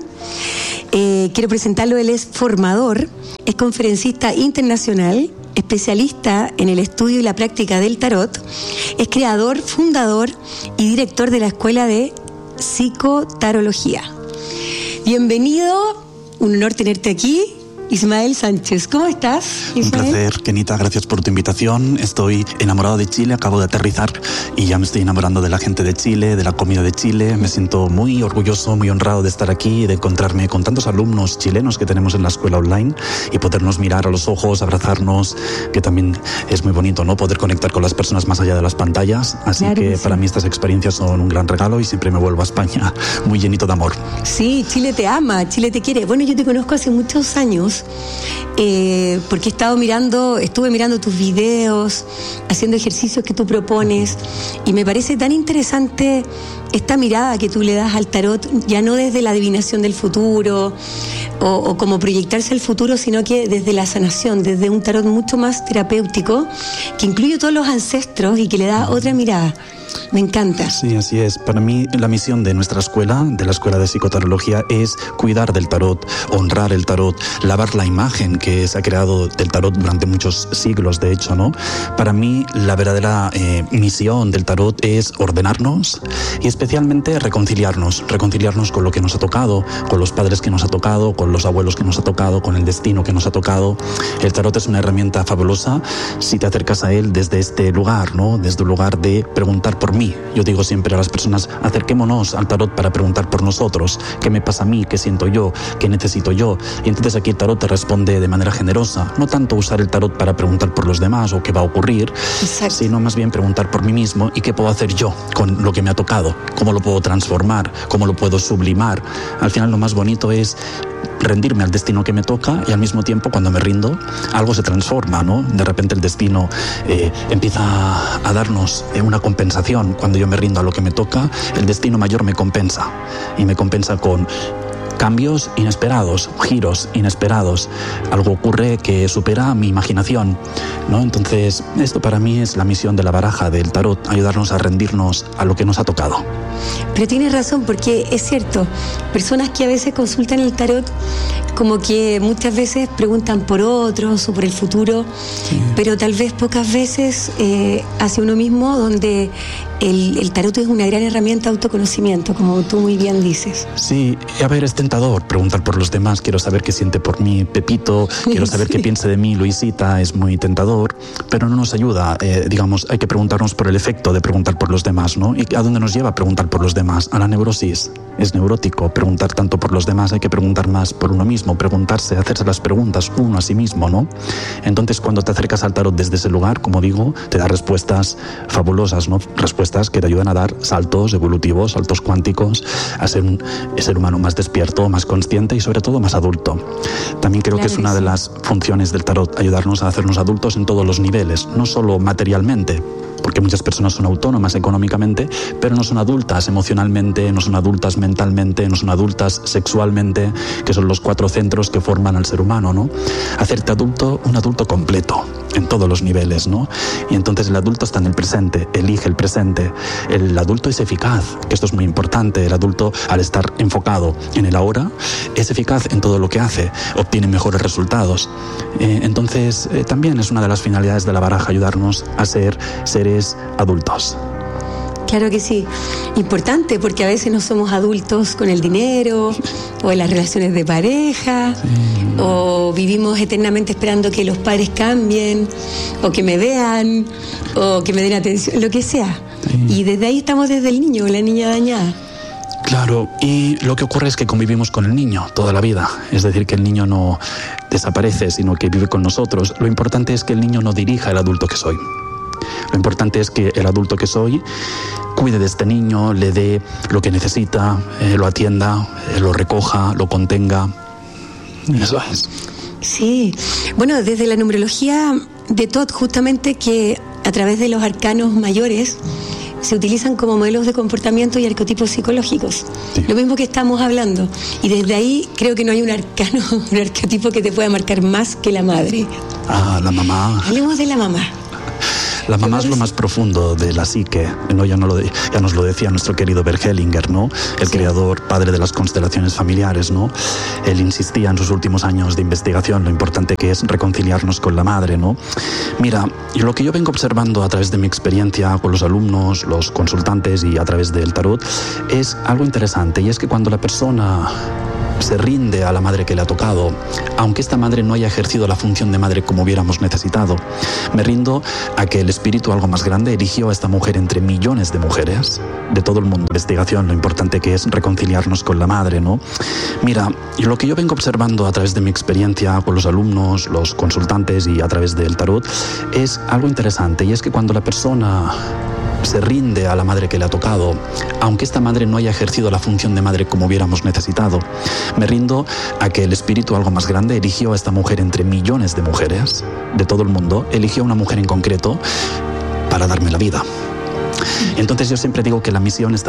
Eh, quiero presentarlo. Él es formador, es conferencista internacional, especialista en el estudio y la práctica del tarot, es creador, fundador y director de la Escuela de Psicotarología. Bienvenido, un honor tenerte aquí, Ismael Sánchez. ¿Cómo estás, Ismael? Un placer, Kenita, gracias por tu invitación. Estoy enamorado de Chile, acabo de aterrizar y ya me estoy enamorando de la gente de Chile, de la comida de Chile. Me siento muy orgulloso, muy honrado de estar aquí y de encontrarme con tantos alumnos chilenos que tenemos en la escuela online y podernos mirar a los ojos, abrazarnos, que también es muy bonito, ¿no? Poder conectar con las personas más allá de las pantallas. Así claro que, que sí. Para mí estas experiencias son un gran regalo y siempre me vuelvo a España muy llenito de amor. Sí, Chile te ama, Chile te quiere. Bueno, yo te conozco hace muchos años. Eh, porque he estado mirando, estuve mirando tus videos, haciendo ejercicios que tú propones y me parece tan interesante esta mirada que tú le das al tarot, ya no desde la adivinación del futuro o, o como proyectarse al futuro, sino que desde la sanación, desde un tarot mucho más terapéutico que incluye todos los ancestros y que le da otra mirada. Me encanta. Sí, así es. Para mí la misión de nuestra escuela, de la Escuela de Psicotarología, es cuidar del tarot, honrar el tarot, lavar la imagen que se ha creado del tarot durante muchos siglos, de hecho, ¿no? Para mí la verdadera eh, misión del tarot es ordenarnos y especialmente reconciliarnos, reconciliarnos con lo que nos ha tocado, con los padres que nos ha tocado, con los abuelos que nos ha tocado, con el destino que nos ha tocado. El tarot es una herramienta fabulosa si te acercas a él desde este lugar, ¿no? Desde un lugar de preguntar por mí. Yo digo siempre a las personas, acerquémonos al tarot para preguntar por nosotros, qué me pasa a mí, qué siento yo, qué necesito yo. Y entonces aquí el tarot te responde de manera generosa, no tanto usar el tarot para preguntar por los demás o qué va a ocurrir, exacto, sino más bien preguntar por mí mismo y qué puedo hacer yo con lo que me ha tocado, cómo lo puedo transformar, cómo lo puedo sublimar. Al final lo más bonito es rendirme al destino que me toca y al mismo tiempo cuando me rindo algo se transforma, ¿no? De repente el destino eh, empieza a darnos eh, una compensación. Cuando yo me rindo a lo que me toca, el destino mayor me compensa y me compensa con cambios inesperados, giros inesperados. Algo ocurre que supera mi imaginación, ¿no? Entonces, esto para mí es la misión de la baraja del tarot, ayudarnos a rendirnos a lo que nos ha tocado. Pero tienes razón, porque es cierto, personas que a veces consultan el tarot como que muchas veces preguntan por otros o por el futuro, sí, pero tal vez pocas veces eh, hacia uno mismo, donde el, el tarot es una gran herramienta de autoconocimiento, como tú muy bien dices. Sí, a ver, es tentador preguntar por los demás. Quiero saber qué siente por mí Pepito, quiero saber sí. qué piensa de mí Luisita, es muy tentador, pero no nos ayuda. Eh, digamos, hay que preguntarnos por el efecto de preguntar por los demás, ¿no? ¿Y a dónde nos lleva preguntar por los demás? A la neurosis. Es neurótico preguntar tanto por los demás, hay que preguntar más por uno mismo, preguntarse, hacerse las preguntas uno a sí mismo, ¿no? Entonces, cuando te acercas al tarot desde ese lugar, como digo, te da respuestas fabulosas, ¿no? Respuestas que te ayudan a dar saltos evolutivos, saltos cuánticos, a ser un ser humano más despierto, más consciente y sobre todo más adulto. También creo claro que es una sí. de las funciones del tarot, ayudarnos a hacernos adultos en todos los niveles, no solo materialmente, porque muchas personas son autónomas económicamente, pero no son adultas emocionalmente, no son adultas mentalmente, no son adultas sexualmente, que son los cuatro centros que forman al ser humano, ¿no? Hacerte adulto, un adulto completo, en todos los niveles, ¿no? Y entonces el adulto está en el presente, elige el presente. El adulto es eficaz, que esto es muy importante. El adulto, al estar enfocado en el ahora, es eficaz en todo lo que hace, obtiene mejores resultados. Eh, entonces, eh, también es una de las finalidades de la baraja, ayudarnos a ser seres adultos. Claro que sí, importante, porque a veces no somos adultos con el dinero o en las relaciones de pareja, sí. o vivimos eternamente esperando que los padres cambien o que me vean o que me den atención, lo que sea. Sí. Y desde ahí estamos desde el niño o la niña dañada. Claro, y lo que ocurre es que convivimos con el niño toda la vida. Es decir, que el niño no desaparece, sino que vive con nosotros. Lo importante es que el niño no dirija al adulto que soy. Lo importante es que el adulto que soy cuide de este niño, le dé lo que necesita, eh, lo atienda, eh, lo recoja, lo contenga. Eso es. Sí, bueno, desde la numerología de Todd, justamente que a través de los arcanos mayores se utilizan como modelos de comportamiento y arquetipos psicológicos. Sí. Lo mismo que estamos hablando. Y desde ahí creo que no hay un arcano, un arquetipo que te pueda marcar más que la madre. Ah, la mamá. Hablemos de la mamá. La mamá es lo más profundo de la psique, ¿no? Ya, no lo de, ya nos lo decía nuestro querido Bert Hellinger, ¿no? El sí. creador, padre de las constelaciones familiares, ¿no? Él insistía en sus últimos años de investigación lo importante que es reconciliarnos con la madre, ¿no? Mira, lo que yo vengo observando a través de mi experiencia con los alumnos, los consultantes y a través del tarot es algo interesante, y es que cuando la persona se rinde a la madre que le ha tocado, aunque esta madre no haya ejercido la función de madre como hubiéramos necesitado, me rindo a que el espíritu, algo más grande, eligió a esta mujer entre millones de mujeres de todo el mundo. Investigación, lo importante que es reconciliarnos con la madre, ¿no? Mira, y lo que yo vengo observando a través de mi experiencia con los alumnos, los consultantes y a través del tarot es algo interesante, y es que cuando la persona se rinde a la madre que le ha tocado, aunque esta madre no haya ejercido la función de madre como hubiéramos necesitado, me rindo a que el espíritu, algo más grande, eligió a esta mujer entre millones de mujeres de todo el mundo, eligió a una mujer en concreto para darme la vida. Entonces yo siempre digo que la misión está